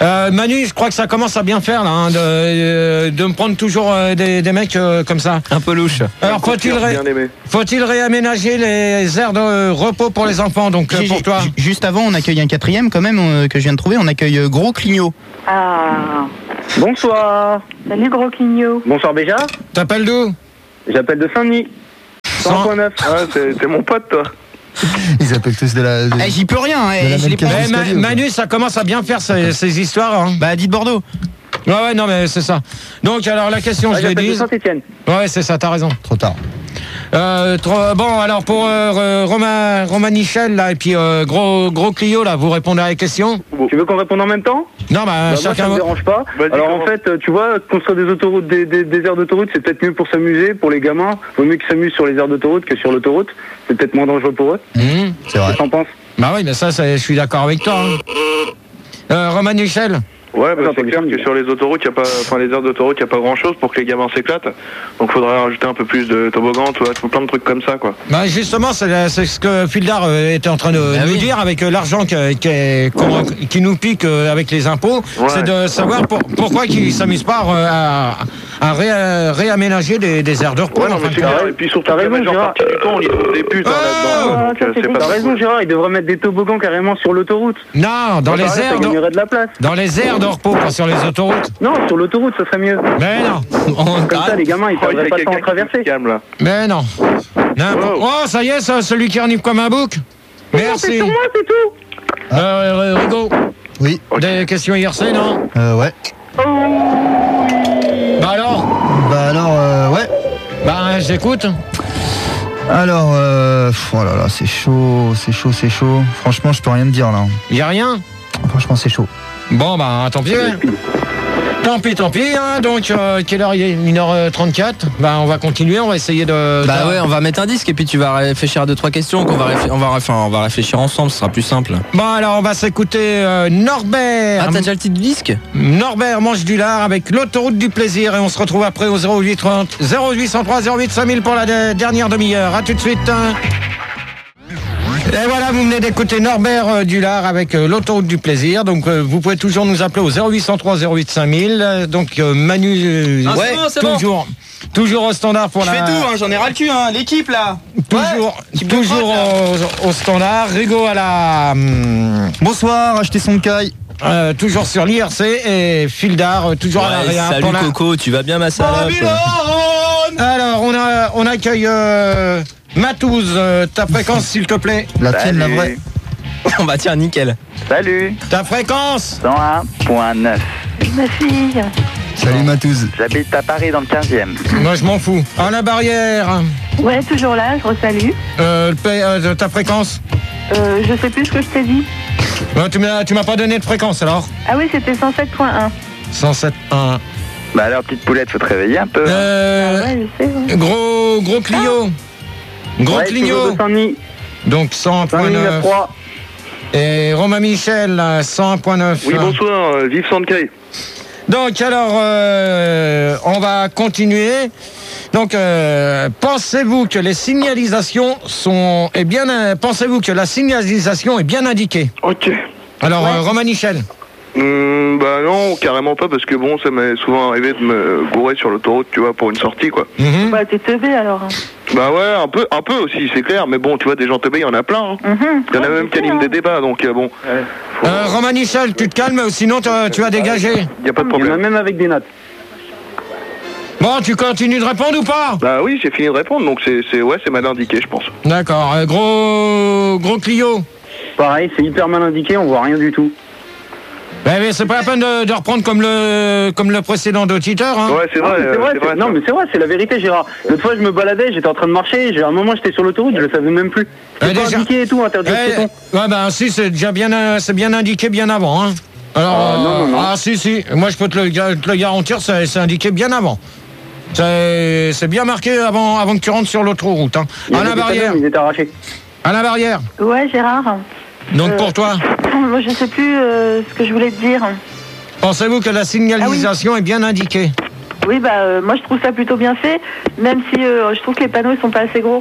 Euh, Manu, je crois que ça commence à bien faire là, hein, de, euh, de me prendre toujours euh, des, des mecs euh, comme ça. Un peu louche. Alors faut-il, ré- faut-il réaménager les aires de repos pour les enfants, donc euh, J'ai- pour j'ai- toi ju- Juste avant, on accueille un quatrième quand même euh, que je viens de trouver. On accueille euh, Gros Clignot. Ah. Bonsoir. Salut gros clignot. Bonsoir Béja. T'appelles d'où? J'appelle de Saint-Denis. cent point neuf. Ah, c'est c'est mon pote, toi. Ils appellent tous de la. de- Eh, j'y peux rien, hein, de la eh, je même l'ai pas. case Eh, Ma- d'escalier, ou pas Manu, ça commence à bien faire ces, ces histoires. Hein. Bah, dites Bordeaux. Ouais, ouais, non, mais c'est ça. Donc, alors, la question, Ah, je l'ai j'appelle de dit. Saint-Etienne. Ouais, c'est ça, t'as raison. Trop tard. Euh, trop- bon, alors, pour euh, Romain, Romain Michel, là, et puis euh, Gros, Gros Clio, là, vous répondez à la question? Tu veux qu'on réponde en même temps? Non, bah, Bah, moi, ça chacun. me dérange pas. Vas-y, Alors commence. en fait, euh, tu vois, construire des autoroutes, des, des, des aires d'autoroute, c'est peut-être mieux pour s'amuser, pour les gamins. Vaut mieux qu'ils s'amusent sur les aires d'autoroute que sur l'autoroute. C'est peut-être moins dangereux pour eux. Mmh. C'est vrai. Qu'est-ce que t'en penses? Bah oui, mais ça, ça, je suis d'accord avec toi. Hein. Euh, Romain Michel. Ouais, bah, Attends, c'est clair attends, que sur les autoroutes, y a pas, enfin les aires d'autoroute, il n'y a pas grand chose pour que les gamins s'éclatent. Donc faudrait rajouter un peu plus de toboggans, tu vois, tout plein de trucs comme ça, quoi. Bah justement, c'est c'est ce que Fildar euh, était en train de Bah nous oui. dire avec euh, l'argent que- que- qu'on- qui nous pique euh, avec les impôts, Ouais. c'est de savoir pour- pourquoi ils ne s'amusent pas euh, à, à ré- réaménager des, des aires de repos. Ouais, non, en fin mais de c'est compte. clair. Et puis surtout, T'as la raison, majeure Gérard. partie du temps, on y trouve des putes hein, Oh là-dedans. Ah, Donc ça, euh, c'est c'est cool. pas T'as raison, possible. Gérard, ils devraient mettre des toboggans carrément sur l'autoroute. Non, dans Ça, les pareil, aires ça de, gagnerait de la place. dans les aires de repos, pas sur les autoroutes. Non, sur l'autoroute, ça serait mieux. Mais non, On- Comme ça, les gamins, ils Oh, il y perdraient a pas de temps à quelqu'un qui se traverser. calme là. mais non. N'importe- Wow. Oh, ça y est, ça, celui qui renifle comme un bouc. Merci. C'est sur moi, c'est tout. Euh, euh, Rigaud, Oui. des questions I R C, non? Euh, ouais. Bah alors Bah alors, euh, ouais. Bah j'écoute. Alors, euh, pff, oh là là, c'est chaud, c'est chaud, c'est chaud. Franchement, je peux rien te dire là. Y a rien? Franchement, c'est chaud. Bon, bah, tant pis. Tant pis, tant pis. Hein. Donc, euh, quelle heure il est? une heure trente-quatre. Bah, on va continuer. On va essayer de. Bah de- ouais, on va mettre un disque et puis tu vas réfléchir à deux trois questions qu'on va réfléchir, on va enfin, on va réfléchir ensemble, ce sera plus simple. Bon, alors, on va s'écouter euh, Norbert. Ah, t'as déjà le titre du disque? Norbert mange du lard avec l'autoroute du plaisir. Et on se retrouve après au zéro huit trente, zéro huit cent trois zéro huit cinq mille pour la de- dernière demi-heure. À tout de suite. hein. Et voilà, vous venez d'écouter Norbert euh, Dulard avec euh, l'autoroute du plaisir. Donc, euh, vous pouvez toujours nous appeler au zéro huit cent trois zéro huit cinq mille. Euh, Donc, euh, Manu, euh, Ah, c'est bon, c'est bon. toujours, toujours au standard pour Je la. fais tout, hein, j'en ai ras le cul, hein. L'équipe là. Toujours, Ouais, type de toujours prod, au, au standard. Rigaud à la. hum, Bonsoir, achetez son caille. euh, toujours sur l'I R C et Fildar euh, toujours à la Ouais, réa salut pour la- Coco, tu vas bien ma salope? Alors, on, a, on accueille euh, Matouze. Euh, ta fréquence, s'il te plaît. La tienne, la vraie. On va tiens, nickel. Salut, Ta fréquence. cent un point neuf. Ma fille. Salut Matouze. J'habite à Paris dans le quinzième. Moi, je m'en fous. À la barrière. Ouais, toujours là, je resalue. Euh, le pa- euh, ta fréquence. Euh, je sais plus ce que je t'ai dit. Ouais, tu m'as tu m'as pas donné de fréquence alors. Ah oui, c'était cent sept point un. cent sept un. Bah alors, petite poulette, faut te réveiller un peu. Euh, Ah ouais, je sais. Ouais. Gros, gros Clio. Gros Ouais, toujours Clio. de Saint-Denis. Donc cent point Saint-Denis neuf neuf. trois. Et Romain Michel, là, cent point neuf. Oui, bonsoir, euh, vive Sandkay. Donc alors, euh, on va continuer. Donc, euh, pensez-vous que les signalisations sont est bien, euh, pensez-vous que la signalisation est bien indiquée? Ok. Alors, euh, Romain Michel. Hum, bah non, carrément pas, parce que bon, ça m'est souvent arrivé de me gourer sur l'autoroute, tu vois, pour une sortie, quoi. Mhm. Bah, t'es teubé alors. hein. Bah ouais, un peu, un peu aussi, c'est clair, mais bon, tu vois, des gens teubés, il y en a plein. Hein. Mhm. Il y en a Ouais, même je qui sais, animent hein. des débats, donc euh, bon, Euh, Romain Michel, tu te calmes, sinon tu tu vas dégager. il n'y a pas de Il y en a problème. même avec des notes. Bon, tu continues de répondre ou pas? Bah oui, j'ai fini de répondre, donc c'est, c'est ouais, c'est mal indiqué, je pense. D'accord. Euh, gros, gros Clio. Pareil, c'est hyper mal indiqué, on voit rien du tout. Ben, mais c'est pas la peine de, de reprendre comme le, comme le précédent auditeur. Hein. Ouais, c'est Non, vrai, mais euh, c'est vrai, c'est c'est- vrai. non ça. mais c'est vrai, c'est la vérité Gérard. L'autre fois je me baladais, j'étais en train de marcher, j'ai- à un moment j'étais sur l'autoroute, je le savais même plus. C'était Ouais, pas déjà- indiqué et tout, interdit aux Eh, piétons. ouais, ben si, c'est déjà bien, euh, c'est bien indiqué bien avant. Hein. Alors, Ah, non, non, non. ah si, si, moi je peux te le, te le garantir, c'est c'est indiqué bien avant. C'est c'est bien marqué avant, avant que tu rentres sur l'autre route. Hein. Il y À avait la des barrière. camions, ils étaient arrachés. À la barrière. Ouais, Gérard. Donc Euh, pour toi, Moi, je sais plus euh, ce que je voulais te dire. pensez-vous que la signalisation est bien indiquée? Oui, bah, euh, moi, je trouve ça plutôt bien fait, même si euh, je trouve que les panneaux, ils sont pas assez gros.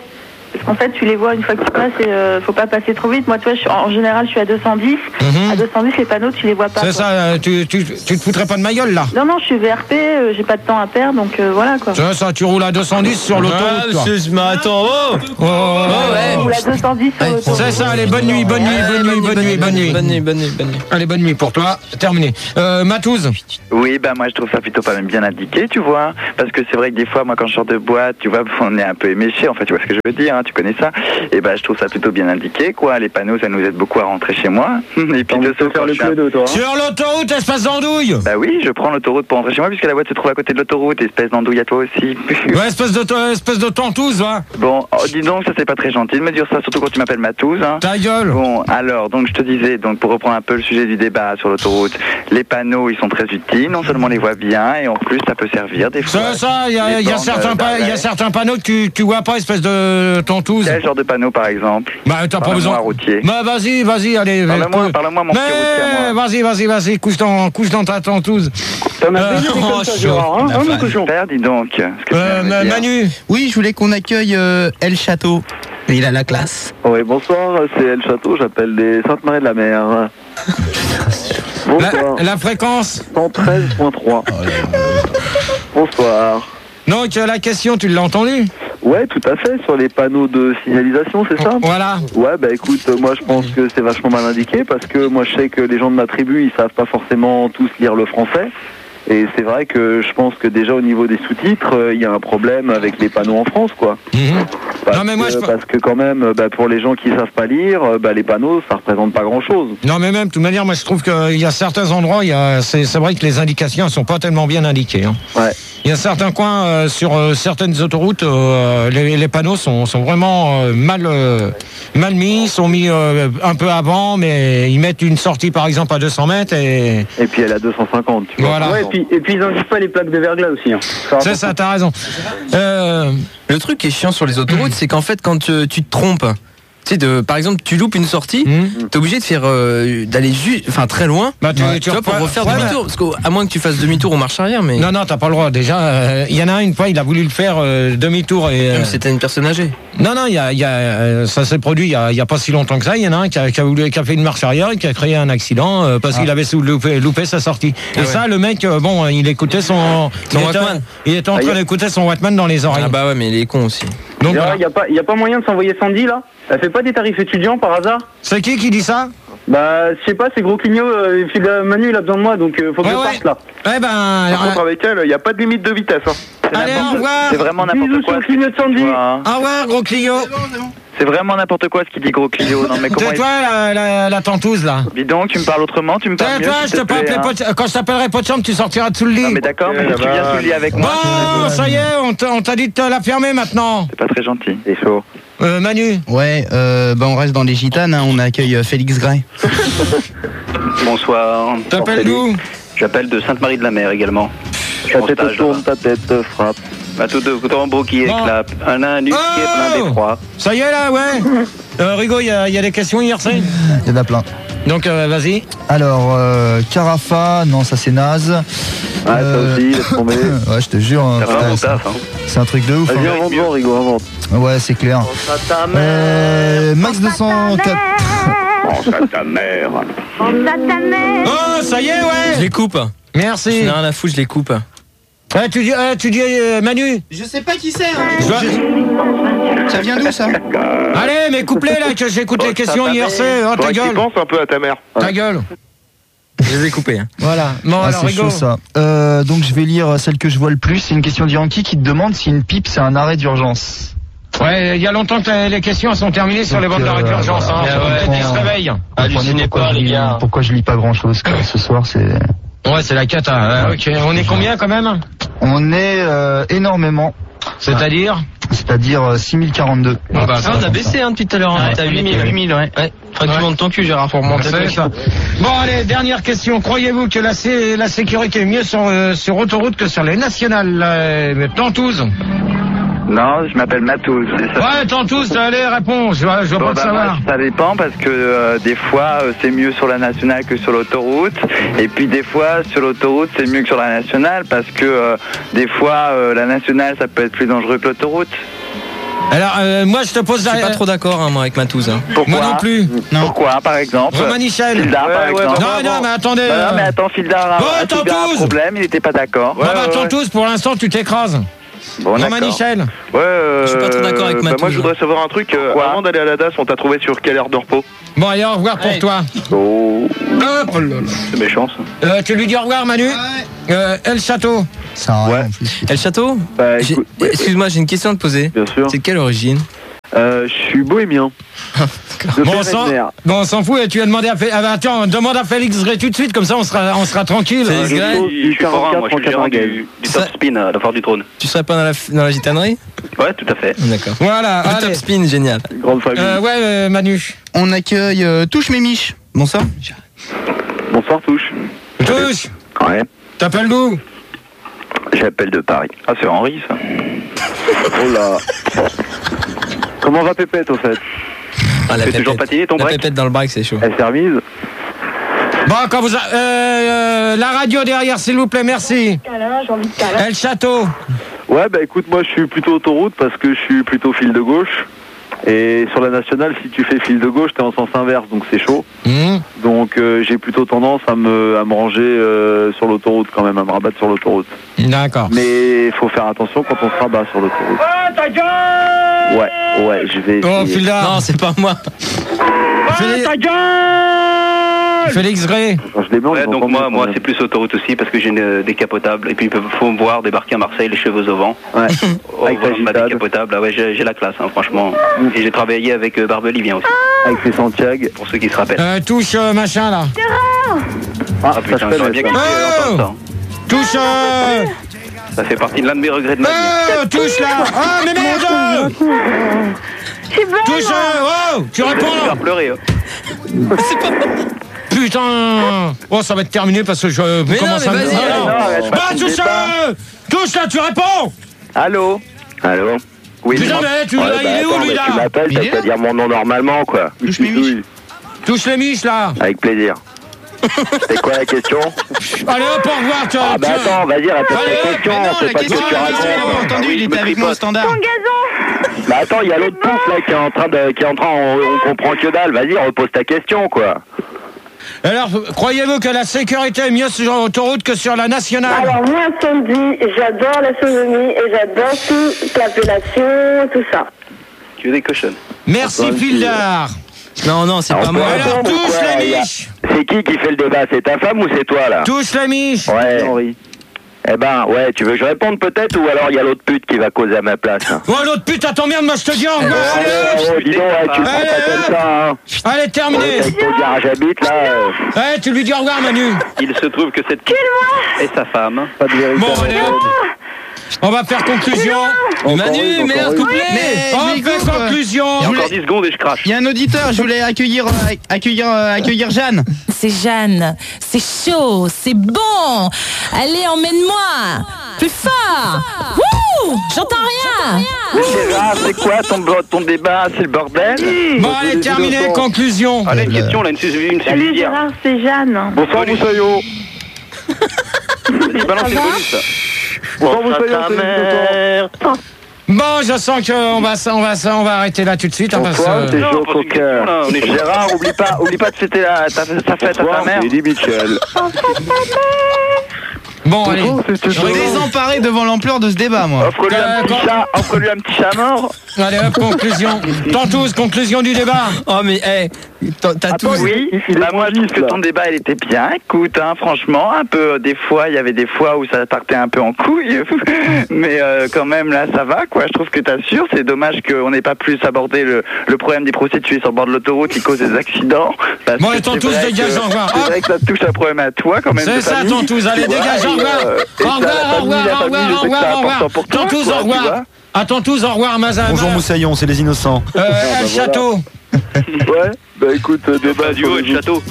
Parce qu'en fait, tu les vois une fois que tu passes, et euh, faut pas passer trop vite. Moi, tu vois, je suis, en général, je suis à deux cent dix. Mhm. À deux cent dix, les panneaux, tu les vois pas. C'est quoi. ça, euh, tu, tu, tu te foutrais pas de ma gueule là. Non, non, je suis V R P, euh, j'ai pas de temps à perdre, donc euh, voilà quoi. C'est ça, tu roules à deux cent dix sur l'autoroute. Ah, toi. monsieur, mais attends, oh, Oh, oh, oh, ouais. Je roule à deux cent dix sur l'autoroute. C'est ça, allez, bonne nuit, bonne nuit, bonne nuit, bonne nuit, bonne nuit. Bonne nuit, bonne nuit, bonne nuit. Allez, bonne nuit pour toi, terminé. Euh, Matouze. Oui, bah moi je trouve ça plutôt pas même bien indiqué, tu vois. Parce que c'est vrai que des fois, moi quand je sors de boîte, tu vois, on est un peu éméché, en fait, tu vois ce que je veux dire, hein, tu connais ça. Et bah je trouve ça plutôt bien indiqué, quoi. Les panneaux, ça nous aide beaucoup à rentrer chez moi. Et puis de faire le clodo, toi. Sur l'autoroute, espèce d'andouille. Bah oui, je prends l'autoroute pour rentrer chez moi puisque la boîte se trouve à côté de l'autoroute, espèce d'andouille à toi aussi. Ouais, espèce de, espèce de tantouze, va. Bon, oh, dis donc, ça c'est pas très gentil de me dire ça, surtout quand tu m'appelles Matouze. Hein. Ta gueule. Bon, alors, donc je te disais, donc pour reprendre un peu le sujet du débat sur l'autoroute, les panneaux ils sont très utiles, non seulement on les voit bien, et en plus ça peut servir des fois. C'est ça, il y a, y a certains pa- y a certains panneaux que tu, tu vois pas, espèce de tantouze. Quel genre de panneau par exemple? Bah t'as pas Parle-moi, besoin. routier. Bah vas-y, vas-y, allez. Parle-moi, parle-moi mon petit routier à moi. Vas-y, vas-y, vas-y, couche dans, couche dans ta tantouze. T'en as Euh, baigné oh, comme ça, chaud. Gérard, hein, hein, mon cochon. Père, dis donc. ce que tu Euh, viens de me dire. Manu. Oui, je voulais qu'on accueille euh, El Château. Il a la classe. Oui, bonsoir, c'est El Château, j'appelle des Sainte-Marie de la Mer. Bonsoir. La, la fréquence. cent treize point trois. Bonsoir. Donc la question, tu l'as entendue? Ouais, tout à fait, sur les panneaux de signalisation, c'est ça? Voilà. Ouais, bah écoute, euh, moi je pense que c'est vachement mal indiqué parce que moi je sais que les gens de ma tribu, ils savent pas forcément tous lire le français. Et c'est vrai que je pense que déjà au niveau des sous-titres, euh, il y a un problème avec les panneaux en France, quoi. Mmh. Parce, Non, mais moi, que, je- parce que quand même, euh, bah, pour les gens qui savent pas lire, euh, bah, les panneaux, ça représente pas grand-chose. Non, mais même, de toute manière, moi je trouve qu'il y a certains endroits, il y a, c'est, c'est vrai que les indications ne sont pas tellement bien indiquées. Hein. Ouais. Il y a certains coins euh, sur euh, certaines autoroutes, euh, les, les panneaux sont, sont vraiment euh, mal, euh, mal mis, sont mis euh, un peu avant, mais ils mettent une sortie par exemple à deux cents mètres et. Et puis elle a deux cent cinquante, tu vois. Voilà. Ouais, et puis, et puis ils indiquent pas les plaques de verglas aussi. Hein. C'est ça, t'as raison. Euh, Le truc qui est chiant sur les autoroutes, c'est qu'en fait, quand tu, tu te trompes, tu sais, de, par exemple, tu loupes une sortie, Mmh. t'es obligé de faire euh, d'aller juste, enfin très loin, Bah, tu- tu, tu vois, pour reprends- refaire ouais, demi-tour. Parce qu'à moins que tu fasses demi-tour ou marche arrière, mais. Non, non, t'as pas le droit. Déjà, euh, il y en a un, une fois, il a voulu le faire euh, demi-tour et. euh, Même si c'était une personne âgée. Non, non, il y a, il y a, euh, ça s'est produit il y a, il y a pas si longtemps que ça. Il y en a un qui a, qui a voulu, qui a fait une marche arrière et qui a créé un accident euh, parce Ah. qu'il avait sous- loupé, loupé sa sortie. Ah et ouais. ça, le mec, euh, bon, il écoutait son, Son il était- Walkman. il était en train d'écouter son Wattman dans les oreilles. Ah bah ouais, mais il est con aussi. Donc, Il voilà. n'y a, pas- y a pas moyen de s'envoyer Sandy là? Elle fait pas des tarifs étudiants par hasard? C'est qui qui dit ça? Bah, je sais pas, c'est gros clignot. Euh, puis là, Manu il a besoin de moi donc euh, faut que Ouais, je ouais. parte là. Eh ben, Par contre, euh, avec elle, il n'y a pas de limite de vitesse. Hein. C'est allez, n'importe- au revoir. C'est vraiment Bisous n'importe sur quoi. le clignot de Sandy. Tu vois, hein. Au revoir, gros Clio. C'est vraiment n'importe quoi ce qu'il dit, gros Clio. Non mais comment C'est toi, la, la, la tantouze, là. il... Dis donc, tu me parles autrement, tu me parles mieux. toi, s'il je te te peux plaît, appeler hein. pot- quand je t'appellerai pot de chambre, tu sortiras de sous le lit. Non mais d'accord, mais Ok, si tu viens là-bas. sous le lit avec moi. Bon, ça y est, on t'a, on t'a dit de te la fermer maintenant. C'est pas très gentil. C'est chaud. Euh, Manu. Ouais, euh, bah on reste dans les gitanes, hein, on accueille euh, Félix Gray. Bonsoir. T'appelles d'où? J'appelle de Sainte-Marie de la Mer également. Je suis Ta en tête stage tourne, là-bas. ta tête frappe. Bah, tout de tambour qui Bon. éclate. Un indice qui est plein d'effroi. Ça y est là, ouais. Euh, Rigo, il y, a- il y a des questions hier, c'est. Il y en a plein. Donc euh, vas-y. Alors, euh, Carafa, non, ça c'est naze. Ah, Euh, ça aussi, laisse tomber. Ouais, je te jure, hein, Ça va, putain, mon c'est- taf, hein. c'est un truc de ouf. Vas-y, hein. invente-en, Rigo, invente. Ouais, c'est clair. Euh, Max deux cent quatre. Pense à ta mère. Oh, ça y est, Je ouais. les coupe. Je Merci. n'ai rien à foutre, je les coupe. Ouais, tu dis, euh, tu dis euh, Manu. Je sais pas qui c'est. Hein. Je dois- Ça vient d'où ça? Allez, mais coupe-les là, que j'écoute les questions hier, c'est. Oh, ta Faudrait que tu gueule. penses un peu à ta mère. Ta gueule. Je les ai coupés. Hein. Voilà. Bon, Ah, alors c'est Rigo. chaud ça. Euh, donc je vais lire celle que je vois le plus. C'est une question d'Yankee qui te demande si une pipe c'est un arrêt d'urgence. Ouais, il y a longtemps que les- les questions sont terminées sur les Donc, bandes d'arrêt euh, d'urgence. Hein. voilà. Faut Ouais, qu'ils se ouais. réveillent. Comprenez pourquoi je lis- Pourquoi je lis pas grand chose ce soir. C'est. Ouais, c'est la cata. Ouais, ok. On est combien quand même? On est euh, énormément. C'est-à-dire? C'est-à-dire euh, six mille quarante-deux. Ah, bah, Ah, on a baissé hein, depuis tout à l'heure. Ouais, T'as huit mille, huit mille, ouais. Ouais. Faudrait que tu Ouais. montes ton cul, Gérard, pour remonter. C'est ça. Bon, allez, dernière question. Croyez-vous que la, sé- la sécurité est mieux sur, euh, sur autoroute que sur les nationales? Euh, Tantouze. Non, je m'appelle Matouze. Ouais, Tantouze, allez, réponds. Je, je veux Bon, pas te bah, savoir. moi, ça dépend parce que euh, des fois euh, c'est mieux sur la nationale que sur l'autoroute et puis des fois sur l'autoroute c'est mieux que sur la nationale parce que euh, des fois euh, la nationale ça peut être plus dangereux que l'autoroute. Alors, euh, moi, je te pose Je la... suis pas trop d'accord, hein, moi, avec Matouze. Hein. Pourquoi Moi non plus. Non. Pourquoi, par exemple Romain Michel. Fildar, par Ouais, ouais, exemple. Non, non, mais attendez. Bah non, euh, mais attends, Fildar a, Oh, a subi un Tantouz. problème, il n'était pas d'accord. Bon, bah, attends tous, pour l'instant, tu t'écrases. Bon, Romain d'accord. Michel. Ouais, euh, Je suis pas trop d'accord avec bah, Matouze, moi, je voudrais hein. savoir un truc. euh, Quoi avant d'aller à la D A S, on t'a trouvé sur quelle heure de repos? Bon, allez, au revoir pour Ouais. toi. Oh. Hop. C'est méchant, ça. Euh, tu lui dis au revoir, Manu. Euh, El Château. Ça a rien Ouais. en plus. Et le château Bah, J'ai- écoute, Excuse-moi, j'ai une question à te poser. bien sûr. C'est quelle origine? Euh, je suis bohémien. De Bon, on père et s'en de mère. bon, on s'en fout et tu as demandé à Félix. Ah, bah, attends, demande à Félix Gray tout de suite, comme ça on sera, on sera tranquille. Félix Je Gray suis- je suis forain, moi, je suis le gérant du, du Ça- Top Spin à la Foire du Trône. Tu serais pas dans la, dans la gitanerie? Ouais, tout à fait. D'accord. Voilà, Le allez. top spin, génial. Grande famille. Euh, ouais, euh, Manu. On accueille euh, Touche mes miches. Bonsoir. Bonsoir, Touche. Touche. Ouais, T'appelles d'où? j'appelle de Paris. Ah, c'est Henri, ça. Oh là. Comment va Pépette, au fait? Ah, la Fais toujours pépette. patiner ton La break. pépette dans le break, c'est chaud. Elle s'est remise? Bon, quand vous. A... Euh, euh, la radio derrière, s'il vous plaît, merci. Câlin, j'ai envie de câlin. El Château. Ouais, bah écoute, moi je suis plutôt autoroute parce que je suis plutôt fil de gauche. Et sur la nationale, si tu fais fil de gauche, t'es en sens inverse, donc c'est chaud. Mmh. Donc euh, j'ai plutôt tendance à me, à me ranger euh, sur l'autoroute quand même, à me rabattre sur l'autoroute. D'accord. Mais il faut faire attention quand on se rabat sur l'autoroute. Ouais, ouais, je vais Oh, essayer. Fildar. Non, c'est pas moi. Félix... Félix Gray. Quand je les mets, on Ouais, les donc entend moi, mieux, moi quand c'est plus autoroute aussi parce que j'ai une décapotable. Et puis il faut me voir débarquer à Marseille, les cheveux au vent. même. Ouais. Au Avec ta volant de ma gitane. décapotable. Ah ouais, j'ai j'ai la classe, hein, franchement. Et j'ai travaillé avec euh, Barbelivien aussi, Avec ses Santiago. pour ceux qui se rappellent. Euh, touche euh, machin là. Ah, Ah ça putain, se j'aurais fait, bien ça. kiffé Oh d'entendre Touche. Euh... ça. Ça fait partie de l'un de mes regrets de ma vie. Oh, touche là. Ah, mais merde. C'est bon, Touche. euh, Oh, tu Je vais réponds. faire pleurer. hein. Putain. Oh, ça va être terminé parce que je Mais non, commence mais à. vas-y, Ah, allez. non. Non, arrête Bah, pas de touche. débat. euh, Touche là, tu réponds. Allô Allô? Oui, Putain, dis-moi. mais tu Ouais, là, bah, il est où attends, lui mais là? tu m'appelles, Il est t'as qu'à là. dire mon nom normalement, quoi. Touche mes miches. Touche les miches là. Avec plaisir. C'est quoi la question? Allez hop, au revoir. Tu, Ah bah tu- attends, vas-y, répète Allez, ta question, Mais non, c'est la pas ce que question, tu la question, il a pas racontes. entendu, il était avec moi au standard. Bah attends, il y a l'autre pouf là qui est en train de, qui est en train, on, on comprend que dalle, vas-y, repose ta question, quoi. Alors, croyez-vous que la sécurité est mieux sur l'autoroute que sur la nationale? Alors moi, Sandy, j'adore la sodomie et j'adore toute l'appellation, tout ça. Tu es des cochonnes. Merci, Fildar. Non, non, c'est Alors, pas moi. on peut Alors, répondre ou touche quoi, les il y a- miches. C'est qui qui fait le débat? C'est ta femme ou c'est toi là? Touche les miches. Ouais. Henri. Eh ben, ouais, tu veux que je réponde peut-être ou alors il y a l'autre pute qui va causer à ma place? Oh, l'autre pute, attends, merde, moi je te dis au revoir. Oh, Allez, oh, dis donc, ouais, tu le prends Allez, pas comme ça, hein. allez, terminé. Ouais, avec ton garage habite là. euh, Allez, tu lui dis au revoir, Manu. Il se trouve que cette et sa femme. Pas de vérité. Bon, allez, hop. On va faire conclusion. Mais Manu, merde, coupe-les. Mais On je fait m'écoute, quoi. conclusion. Il y a encore dix secondes et je crache. Il y a un auditeur, je voulais accueillir, euh, accueillir, euh, accueillir Jeanne. C'est Jeanne. C'est chaud, c'est bon. Allez, emmène-moi. Plus fort. Wouh, j'entends rien. Gérard, c'est quoi ton, ton débat? C'est le bordel? Bon, allez, terminé, conclusion. Allez, une question, là, une, sus- une Salut subsidiaire. Gérard, c'est Jeanne. Bonsoir, Moussaillot. Il balance une bonus, ça. Bonsoir, Moussaillot, c'est Moussaillot. Bon, je sens qu'on va, on va, on va arrêter là tout de suite. hein, parce Bonsoir, que- c'est Non, Joe pose une question, Cocker. là, on est chaud. Gérard, oublie pas, oublie pas de fêter la, ta, ta fête à ta Bonsoir, mère. c'est Eddie Mitchell. Bon, allez. Bonjour, c'est Je suis Joe. désemparé devant l'ampleur de ce débat, moi. Offre-lui un petit D'accord. chat, offre-lui un petit chat mort. Allez, hop, conclusion. Tantous, conclusion du débat. Oh, mais, hey, t'as t'as tout. Oui, il est bah moi je trouve juste, que là. ton débat il était bien, écoute, hein, franchement, un peu, euh, des fois, il y avait des fois où ça partait un peu en couille, mais euh, quand même là ça va quoi, je trouve que t'assures, c'est dommage qu'on n'ait pas plus abordé le, le problème des prostituées sur le bord de l'autoroute qui causent des accidents. Parce Bon, que allez, c'est Tantous, vrai dégage, que- au revoir. C'est Hop. vrai que ça te touche un problème à toi quand même. C'est de ça, famille, Tantous, allez, tu vois, dégage, au et, revoir. euh, et Au ça, revoir, la au famille, revoir, la au famille, revoir, je au sais que c'est revoir, au revoir. important pour toi, Tantous, quoi, au tu revoir. vois. À Tantous, au revoir, Mazam. Bonjour Moussaillon, c'est les innocents. Euh, El Château. Ouais, bah écoute, euh, débat Pas du sur haut, les le château.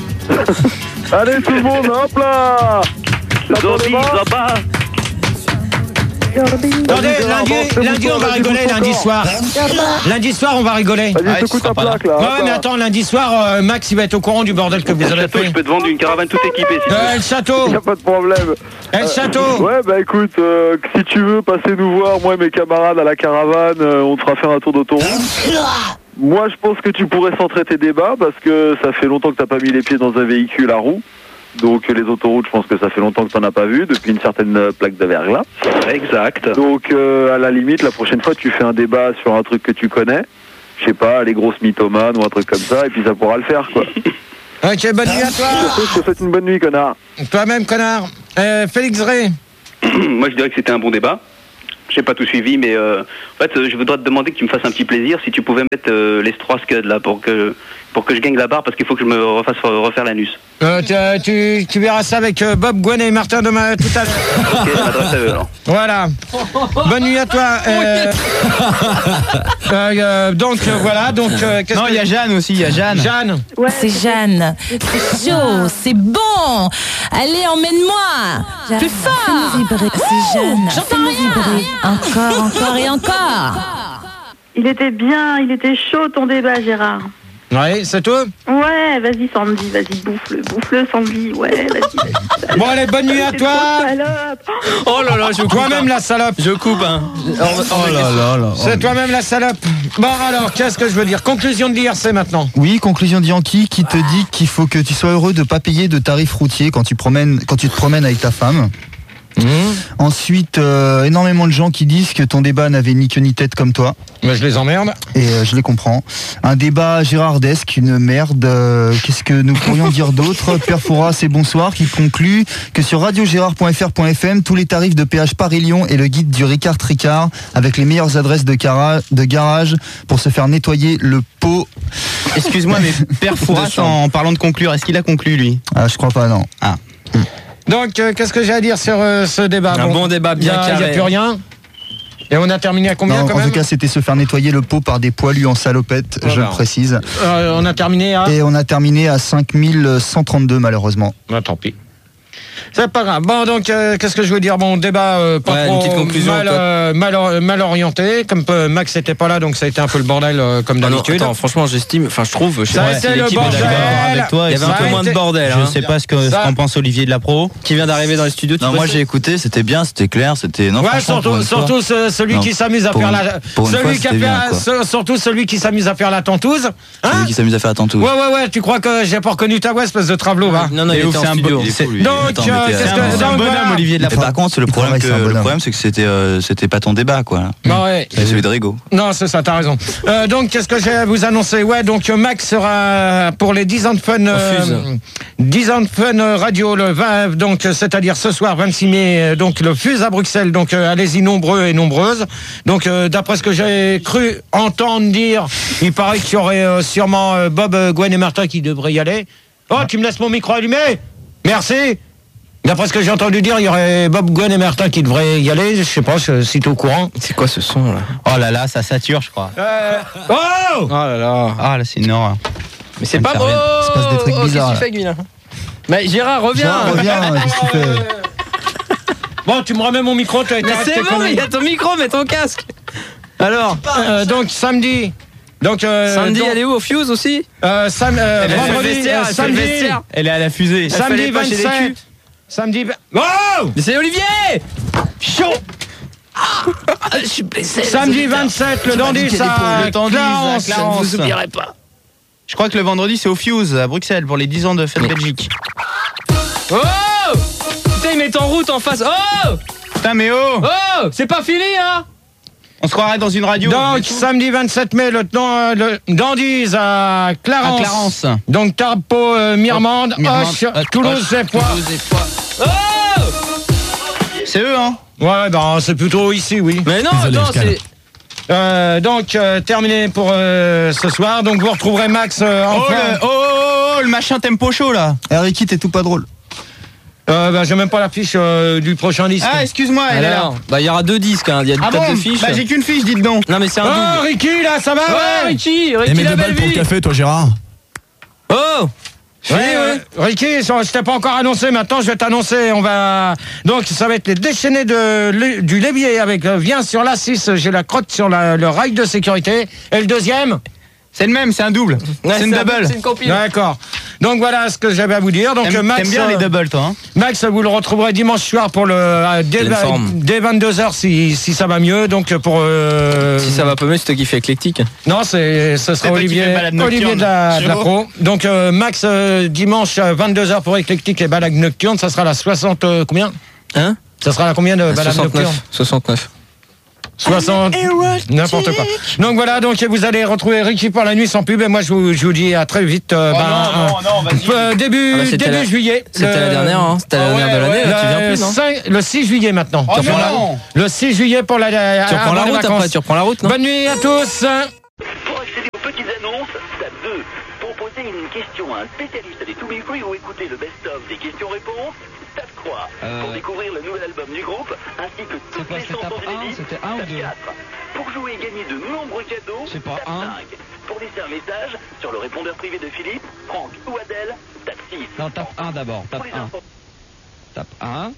Allez tout le monde, hop là. Zombie, Attendez-moi. là-bas. Attendez, lundi, lundi on va rigoler, lundi soir. Lundi soir on va rigoler. Vas-y, secoue ta plaque là. Ouais, mais attends, lundi soir, euh, Max il va être au courant du bordel que vous avez Château, fait. je peux te vendre une caravane toute équipée si tu Euh, veux. le château. Y'a pas de problème. Eh, le château. Ouais, bah écoute, euh, si tu veux passer nous voir, moi et mes camarades à la caravane, euh, on te fera faire un tour d'autoroute. Moi, je pense que tu pourrais centrer tes débats parce que ça fait longtemps que t'as pas mis les pieds dans un véhicule à roues. Donc les autoroutes, je pense que ça fait longtemps que t'en as pas vu depuis une certaine euh, plaque de verglas. Exact. Donc euh, à la limite, la prochaine fois, tu fais un débat sur un truc que tu connais. Je sais pas, les grosses mythomanes ou un truc comme ça, et puis ça pourra le faire, quoi. Ok, bonne nuit à toi. Surtout, je te souhaite une bonne nuit, connard. Toi-même, connard. Euh, Félix Ray. Moi, je dirais que c'était un bon débat. J'ai pas tout suivi, mais euh, en fait, euh, je voudrais te demander que tu me fasses un petit plaisir, si tu pouvais mettre euh, les trois scuds là pour que pour que je gagne la barre, parce qu'il faut que je me refasse refaire l'anus. Euh, tu, tu, tu verras ça avec euh, Bob, Gwen et Martin demain tout à l'heure. Ok, je m'adresse à eux alors. Voilà. Bonne nuit à toi. Euh, euh, euh, donc euh, voilà. Donc euh, qu'est-ce Non, que- il y a Jeanne aussi, il y a Jeanne. Jeanne. C'est Jeanne. C'est chaud, c'est bon. Allez, emmène-moi. Plus fort. C'est Jeanne. J'entends rien. Encore, encore et encore. Il était bien, il était chaud ton débat, Gérard. Ouais, c'est tout. Ouais, vas-y Sandy, vas-y, bouffe-le, bouffe-le Sandy, ouais, vas-y, vas-y. Bon allez, bonne nuit à T'es toi. trop salope. Oh là là, je coupe. Toi-même hein. la salope. Je coupe, hein. Oh là là là. C'est toi-même la salope. Bon alors, qu'est-ce que je veux dire? Conclusion de l'I R C maintenant. Oui, conclusion de Yankee qui te dit qu'il faut que tu sois heureux de pas payer de tarifs routiers quand tu promènes, quand tu te promènes avec ta femme. Mmh. Ensuite, euh, énormément de gens qui disent que ton débat n'avait ni queue ni tête comme toi. Mais je les emmerde. Et euh, je les comprends. Un débat gérardesque, une merde. Euh, Qu'est-ce que nous pourrions dire d'autre? Père Fouras, c'est bonsoir, qui conclut que sur radio gérard point f r point f m, tous les tarifs de péage Paris-Lyon et le guide du Ricard Tricard avec les meilleures adresses de, cara- de garage pour se faire nettoyer le pot. Excuse-moi, mais Père Fouras, en parlant de conclure, est-ce qu'il a conclu lui? Ah, je crois pas, non. Ah. Donc, euh, qu'est-ce que j'ai à dire sur euh, ce débat? Un bon débat bien Il n'y a carré. plus rien. Et on a terminé à combien Non, quand en même tout cas, c'était se faire nettoyer le pot par des poilus en salopette, je Voilà. le précise. Euh, On a terminé à... Et on a terminé à cinq mille cent trente-deux, malheureusement. Ah, tant pis. C'est pas grave. Bon, donc, euh, qu'est-ce que je veux dire? Bon, débat euh, pas Ouais, trop une petite conclusion, mal, toi. euh, mal, or- mal orienté. Comme euh, Max n'était pas là, donc ça a été un peu le bordel euh, comme Ah non, d'habitude. attends, franchement, j'estime, enfin, je trouve, je sais Ça a pas été si le l'équipe est bordel. d'accord avec toi. Il y avait Ça un peu a moins de été- bordel, Je hein. sais pas ce que- ce Ça- qu'en pense Olivier de la Pro. Qui vient d'arriver dans les studios. tu Non, peux moi se- j'ai écouté, c'était bien, c'était clair, c'était. Non, Ouais, franchement, surtout, pour une fois- surtout ce- celui Non, qui s'amuse à pour faire une- la, pour une fois, celui qui a c'était fait, bien, quoi. ce- surtout celui qui s'amuse à faire la tentouse. Hein? Celui qui s'amuse à faire attention. Ouais, ouais, ouais. Tu crois que j'ai pas reconnu ta voix, espèce de travelot, va? Non, non, il Et ouf, était en c'est un studio. bon- Il est fou, lui. Donc, Attends, euh, mais t'es- qu'est-ce C'est que- un, c'est un donc, bonhomme, voilà. Olivier de la Et Pro. par contre, le Il problème, travaille, que, c'est un le bonhomme. problème, c'est que c'était, euh, c'était pas ton débat, quoi. Bah ouais. C'est celui de Rigaud. Non, c'est ça, t'as raison. Euh, donc, qu'est-ce que j'ai à vous annoncer? Ouais, donc euh, Max sera pour les dix ans de fun, euh, Fuse. dix ans de fun euh, radio le vingt, donc euh, c'est-à-dire ce soir vingt-six mai, euh, donc le Fuse à Bruxelles. Donc euh, allez-y nombreux et nombreuses. Donc euh, d'après ce que j'ai cru entendre dire, il paraît qu'il y aurait euh, sûrement euh, Bob, euh, Gwen et Martin qui devraient y aller. Oh, tu me laisses mon micro allumé? Merci. D'après ce que j'ai entendu dire, il y aurait Bob, Gwen et Martin qui devraient y aller. Je sais pas je- si t'es au courant. C'est quoi ce son là? Oh là là, ça sature, je crois. Euh, Oh Oh là là. Ah là, c'est une horreur. Mais c'est Ça pas me beau. fait rien. Il se passe des trucs Oh, bizarres, Qu'est-ce que tu là. fais, Guy, là? Mais Gérard, reviens. Gérard, reviens, qu'est-ce que tu fais? Bon, tu me remets mon micro, tu as été Mais arrêté, c'est bon, connerie. il y a ton micro, mets ton casque. Alors, Euh, donc samedi. Donc euh, samedi, donc, elle est où, au Fuse aussi? euh, sam- euh, Elle fait le vendredi, vestiaire, euh, elle fait le samedi, vestiaire. Elle est à la fusée. Elle samedi fallait pas chez les vingt-sept. culs. Samedi. vingt- Oh Mais c'est Olivier. Chaud. Je suis blessé. Samedi vingt-sept, le dandy, ça. Le Dandy, Clarence. à Clarence. Je vous oublierai pas. Je crois que le vendredi, c'est au Fuse, à Bruxelles, pour les dix ans de Fête Belgique. Oh putain, il met en route en face. Oh Putain, mais oh Oh c'est pas fini, hein? On se croirait dans une radio. Donc samedi vingt-sept mai, le, euh, le Dandies à Clarence. À Clarence. Donc Tarpo, euh, Mirmande, Mirmande, Hoche, Hoche, Toulouse et Poix. Toulouse et Poix. Oh C'est eux, hein? Ouais, ben c'est plutôt ici, oui. Mais non, Désolé, attends, je calme. c'est. Euh, donc euh, terminé pour euh, ce soir. Donc vous retrouverez Max euh, en Oh, fin- le, oh, oh, oh, le machin tempo chaud, là. Eh, Ricky, t'es tout pas drôle. Euh, bah, j'ai même pas la fiche euh, du prochain disque. Ah, excuse-moi, elle est là. Alors, bah il y aura deux disques, hein. Il y a une Ah tête bon? de fiche. Bah, j'ai qu'une fiche, dites donc. Non mais c'est un Oh, double. Ricky, là, ça va? Ouais, Ricky, Et Ricky mets la deux belle balles pour le vie. café, toi, Gérard. Oh Oui, oui. Ricky, je t'ai pas encore annoncé, maintenant je vais t'annoncer. On va donc ça va être les déchaînés de le- du Lévier avec euh, viens sur l'A six, j'ai la crotte sur la- le rail de sécurité. Et le deuxième, C'est le même, c'est un double. Ouais, c'est une un- double. C'est une compil. d'accord. Donc voilà ce que j'avais à vous dire. Donc T'aimes Max, t'aimes bien euh, les doubles, toi, hein? Max, vous le retrouverez dimanche soir pour le euh, dès, Pleine forme. dès vingt-deux heures si, si ça va mieux. Donc pour euh, Si ça va pas mieux, c'est toi qui fais éclectique. non, c'est ce sera toi qui Olivier fais balade nocturne. Olivier de la, de la Chaud. pro. Donc euh, Max euh, dimanche à vingt-deux heures pour éclectique et balade nocturne, ça sera la soixante euh, combien? Hein Ça sera la combien de balade nocturne? soixante-neuf. soixante-neuf. soixante, n'importe quoi. Donc voilà, donc vous allez retrouver Ricky pour la nuit sans pub et moi je vous, je vous dis à très vite. euh, Oh ben, non, non, non, vas-y. euh, début Ah bah, c'était début la- juillet. C'était Le- la dernière, hein. C'était la Ah dernière de ouais, l'année, là, tu viens Le, plus, non cinq le six juillet maintenant. Oh Tu reprends la- non. le six juillet pour la, Tu reprends la avant les route vacances. après, tu reprends la route, non? Bonne nuit à tous. Pour accéder aux petites annonces, tape deux. Pour poser une question à un spécialiste des To Be Free ou écouter le best-of des questions-réponses, tape trois. Euh... Pour découvrir le nouvel album du groupe, ainsi que toutes quoi, les c'était chansons tape un, inédites, c'était un ou tape deux quatre. Pour jouer et gagner de nombreux cadeaux, C'est pas tape un. cinq. Pour laisser un message sur le répondeur privé de Philippe, Franck ou Adèle, tape six. Non, tape un d'abord, tape Pour les un. infos, Tape un.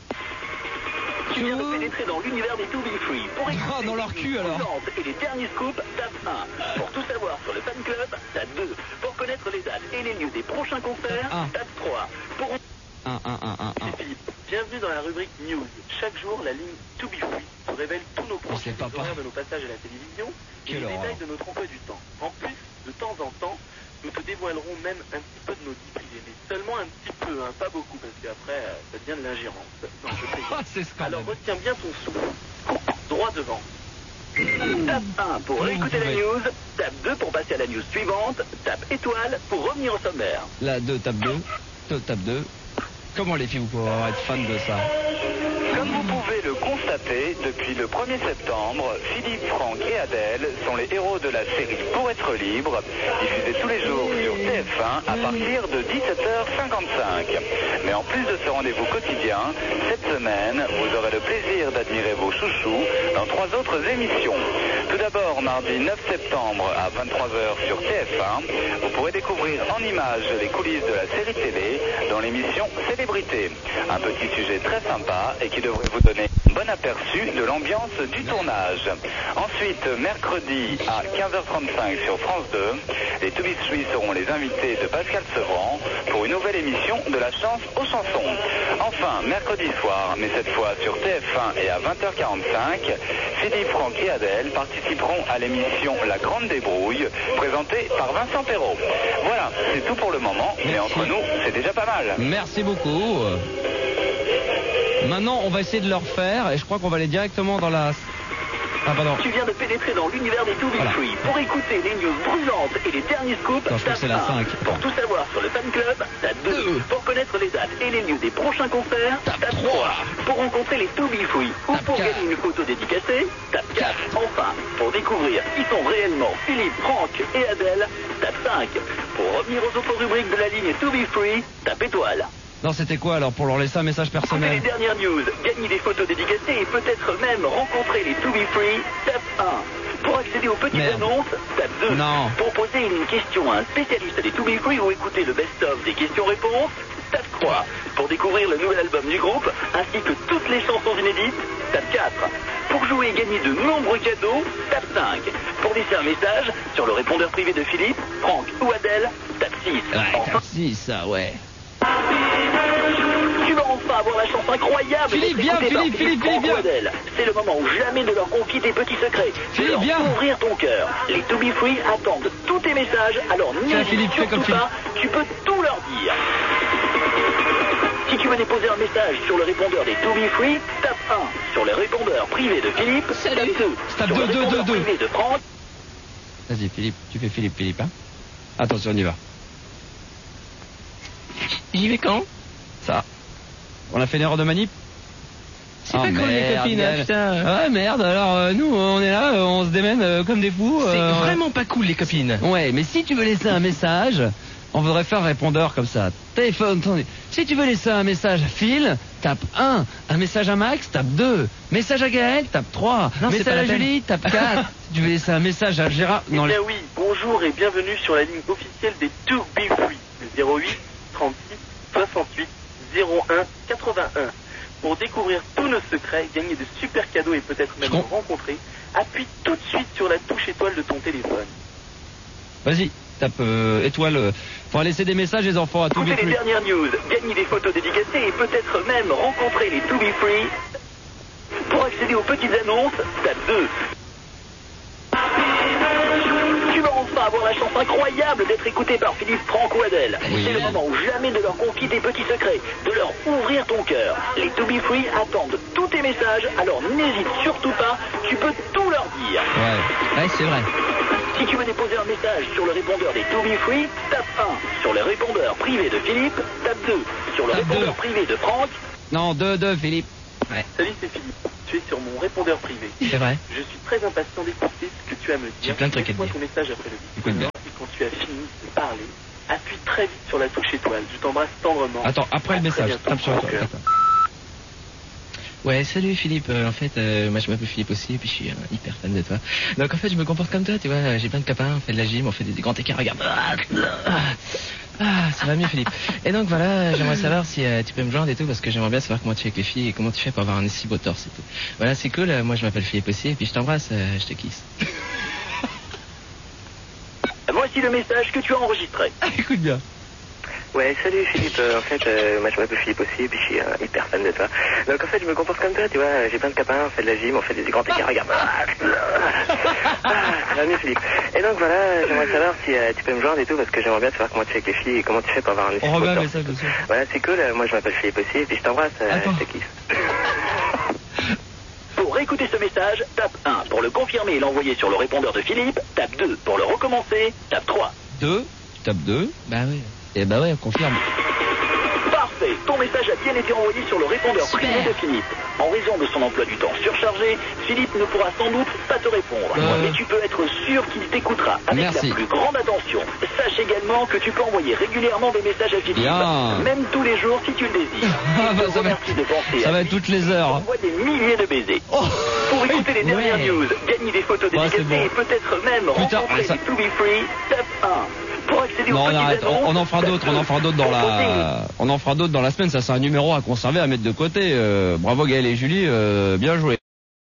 tu viens de pénétrer dans l'univers des To Be Free. Pour écouter Oh, dans leur cul, alors. et les derniers scoops, tape un. Pour tout savoir sur le fan club, tape deux. Pour connaître les dates et les lieux des prochains concerts, un. tape trois. Pour un, un, un, un, un. Philippe, bienvenue dans la rubrique News. Chaque jour, la ligne To Be Free nous révèle tous nos projets, c'est pas les horaires de nos passages à la télévision et Quelle les horreur. détails de notre emploi du temps. En plus, de temps en temps, nous te dévoilerons même un petit peu de nos vies privées, mais seulement un petit peu, hein, pas beaucoup, parce qu'après, euh, ça devient de l'ingérence. Non, je préviens. Ah, c'est scandaleux. Alors retiens bien ton souffle. Droit devant. Tape un pour Comment réécouter vous la pouvez news, tape deux pour passer à la news suivante, tape étoile pour revenir au sommaire. La deux, tape deux. deux, tape deux. Comment les filles vous pouvez avoir être fan de ça? Comme vous pouvez le constater, depuis le premier septembre, Philippe, Franck et Adèle sont les héros de la série Pour être libre, diffusée tous les jours sur T F un à partir de dix-sept heures cinquante-cinq. Mais en plus de ce rendez-vous quotidien, cette semaine, vous aurez le plaisir d'admirer vos chouchous dans trois autres émissions. Tout d'abord, mardi neuf septembre à vingt-trois heures sur T F un, vous pourrez découvrir en images les coulisses de la série télé dans l'émission Célébrité. Un petit sujet très sympa et qui devrait vous donner un bon aperçu de l'ambiance du tournage. Ensuite, mercredi à quinze heures trente-cinq sur France deux, les To Be Free seront les invités de Pascal Sevran pour une nouvelle émission de la chance aux chansons. Enfin, mercredi soir, mais cette fois sur T F un et à vingt heures quarante-cinq, Philippe, Franck et Adèle participeront à l'émission La Grande Débrouille, présentée par Vincent Perrault. Voilà, c'est tout pour le moment, mais entre nous, c'est déjà pas mal. Merci beaucoup. Maintenant, on va essayer de leur faire et je crois qu'on va aller directement dans la... Ah, pardon. Tu viens de pénétrer dans l'univers des To Be Voilà. Free. Pour écouter les news brûlantes et les derniers scoops, Attends, je crois que c'est la tape un. cinq. Pour tout savoir sur le fan club, tape deux. Pour connaître les dates et les lieux des prochains concerts, tape trois. Pour rencontrer les To Be Free ou pour gagner une photo dédicacée, tape quatre. Enfin, pour découvrir qui sont réellement Philippe, Franck et Adèle, tape cinq. Pour revenir aux autres rubriques de la ligne To Be Free, tape étoile. Non, c'était quoi alors pour leur laisser un message Écoutez les personnel? dernières news, gagner des photos dédicacées et peut-être même rencontrer les To Be Free, tape un. Pour accéder aux petites Merde. annonces, tape deux. Non. Pour poser une question à un spécialiste des To Be Free ou écouter le best-of des questions-réponses, tape trois. Pour découvrir le nouvel album du groupe, ainsi que toutes les chansons inédites, tape quatre. Pour jouer et gagner de nombreux cadeaux, tape cinq. Pour laisser un message sur le répondeur privé de Philippe, Franck ou Adèle, tape six. Ouais, Enfin, tape six, ça, ouais. tu vas enfin avoir la chance incroyable Philippe, d'être viens, écouté par Philippe, Philippe, Franck Philippe, ou Adèle. C'est le moment où jamais de leur confier tes petits secrets. Philippe, de leur viens. ouvrir ton cœur. Les To Be Free attendent tous tes messages, alors n'hésite Philippe, fais surtout comme Philippe. pas, tu peux tout leur dire. Si tu veux déposer un message sur le répondeur des To Be Free, tape un. Sur le répondeur privé de Philippe, tape deux. Tape Sur deux, le deux, répondeur deux, deux. privé de Franck, Vas-y, Philippe, tu fais Philippe, Philippe, hein. Attention, on y va. J'y vais quand? Ça. On a fait une erreur de manip? C'est Oh, pas comme les merde, copines, hein, Yann. putain. Ah ouais, merde, alors euh, nous, on est là, euh, on se démène euh, comme des fous. C'est euh, vraiment pas cool, les copines. Ouais, mais si tu veux laisser un message, on voudrait faire un répondeur comme ça. Téléphone, attendez. Si tu veux laisser un message à Phil, tape un. Un message à Max, tape deux. Message à Gaël, tape trois. Non, c'est Message pas la à peine. Julie, tape quatre. Si tu veux laisser un message à Gérard... Eh Non, bien oui, bonjour et bienvenue sur la ligne officielle des To Be Free. Le zéro huit trente-six soixante-huit zéro un quatre-vingt-un. Pour découvrir tous nos secrets, gagner de super cadeaux et peut-être même nous rencontrer, appuie tout de suite sur la touche étoile de ton téléphone. Vas-y, tape euh, étoile. euh, Faudra laisser des messages les enfants à tout Écoutez les dernières news, gagner des photos dédicacées et peut-être même rencontrer les To Be Free. Pour accéder aux petites annonces, tape deux. Tu vas enfin avoir la chance incroyable d'être écouté par Philippe, Franck ou Adèle. Oui. C'est le moment ou jamais de leur confier tes petits secrets, de leur ouvrir ton cœur. Les To Be Free attendent tous tes messages, alors n'hésite surtout pas, tu peux tout leur dire. Ouais, ouais c'est vrai. Si tu veux déposer un message sur le répondeur des To Be Free, tape un. Sur le répondeur privé de Philippe, tape deux. Sur le Tape répondeur deux. privé de Franck. Non, deux, deux, Philippe. Ouais. Salut, c'est Philippe. Tu es sur mon répondeur privé. C'est vrai. Je suis très impatient d'écouter ce que tu as à me dire. J'ai plein de trucs à te Laisse-moi dire. ton message après le Écoute bien. Et quand tu as fini de parler, appuie très vite sur la touche étoile. Je t'embrasse tendrement. Attends, après le À très message. bientôt, Tape sur Franck. étoile. Attends. Ouais, salut Philippe. Euh, en fait, euh, moi je m'appelle Philippe aussi, et puis je suis euh, hyper fan de toi. Donc en fait, je me comporte comme toi, tu vois. J'ai plein de copains, on fait de la gym, on fait des, des grands écarts, regarde. Ah, ah, ça va mieux Philippe. Et donc voilà, j'aimerais savoir si euh, tu peux me joindre et tout, parce que j'aimerais bien savoir comment tu fais avec les filles et comment tu fais pour avoir un si beau torse et tout. Voilà, c'est cool. euh, Moi je m'appelle Philippe aussi, et puis je t'embrasse, euh, je te kiss. Voici le message que tu as enregistré. Écoute bien. Ouais, salut Philippe, euh, en fait, euh, moi je m'appelle Philippe aussi, et puis je suis euh, hyper fan de toi. Donc en fait, je me comporte comme toi, tu vois, j'ai plein de copains, on fait de la gym, on fait des grands écarts, regarde. Ah, ça va mieux Philippe. Et donc voilà, j'aimerais savoir si euh, tu peux me joindre et tout, parce que j'aimerais bien savoir comment tu fais avec les filles et comment tu fais pour avoir un On remet un beau message dessus. Voilà, c'est cool, euh, moi je m'appelle Philippe aussi, et puis je t'embrasse, euh, je te kiffe. Pour écouter ce message, tape un. Pour le confirmer et l'envoyer sur le répondeur de Philippe, tape deux. Pour le recommencer, tape trois. deux, tu tapes deux. Bah oui. Et bah ouais, on confirme. Parfait. Ton message a bien été envoyé sur le répondeur Super. privé de Philippe. En raison de son emploi du temps surchargé, Philippe ne pourra sans doute pas te répondre. Euh. Mais tu peux être sûr qu'il t'écoutera avec Merci. la plus grande attention. Sache également que tu peux envoyer régulièrement des messages à Philippe. Bien. Même tous les jours si tu le désires. Ah bah, Je te ça va- remercie de penser Ça à va lui. être toutes les heures. Envoie des milliers de baisers. Pour écouter les dernières Ouais. news, gagner des photos Bah, dédicacées c'est bon. et peut-être même Putain, rencontrer ça- les To Be Free, tape un. Pour accéder Non, aux on petites arrête. On, on en fera annonces, d'autres. tape On en fera d'autres dans la. On en fera d'autres dans la semaine. Ça, c'est un numéro à conserver, à mettre de côté. Euh, bravo Gaël et Julie. euh, bien joué.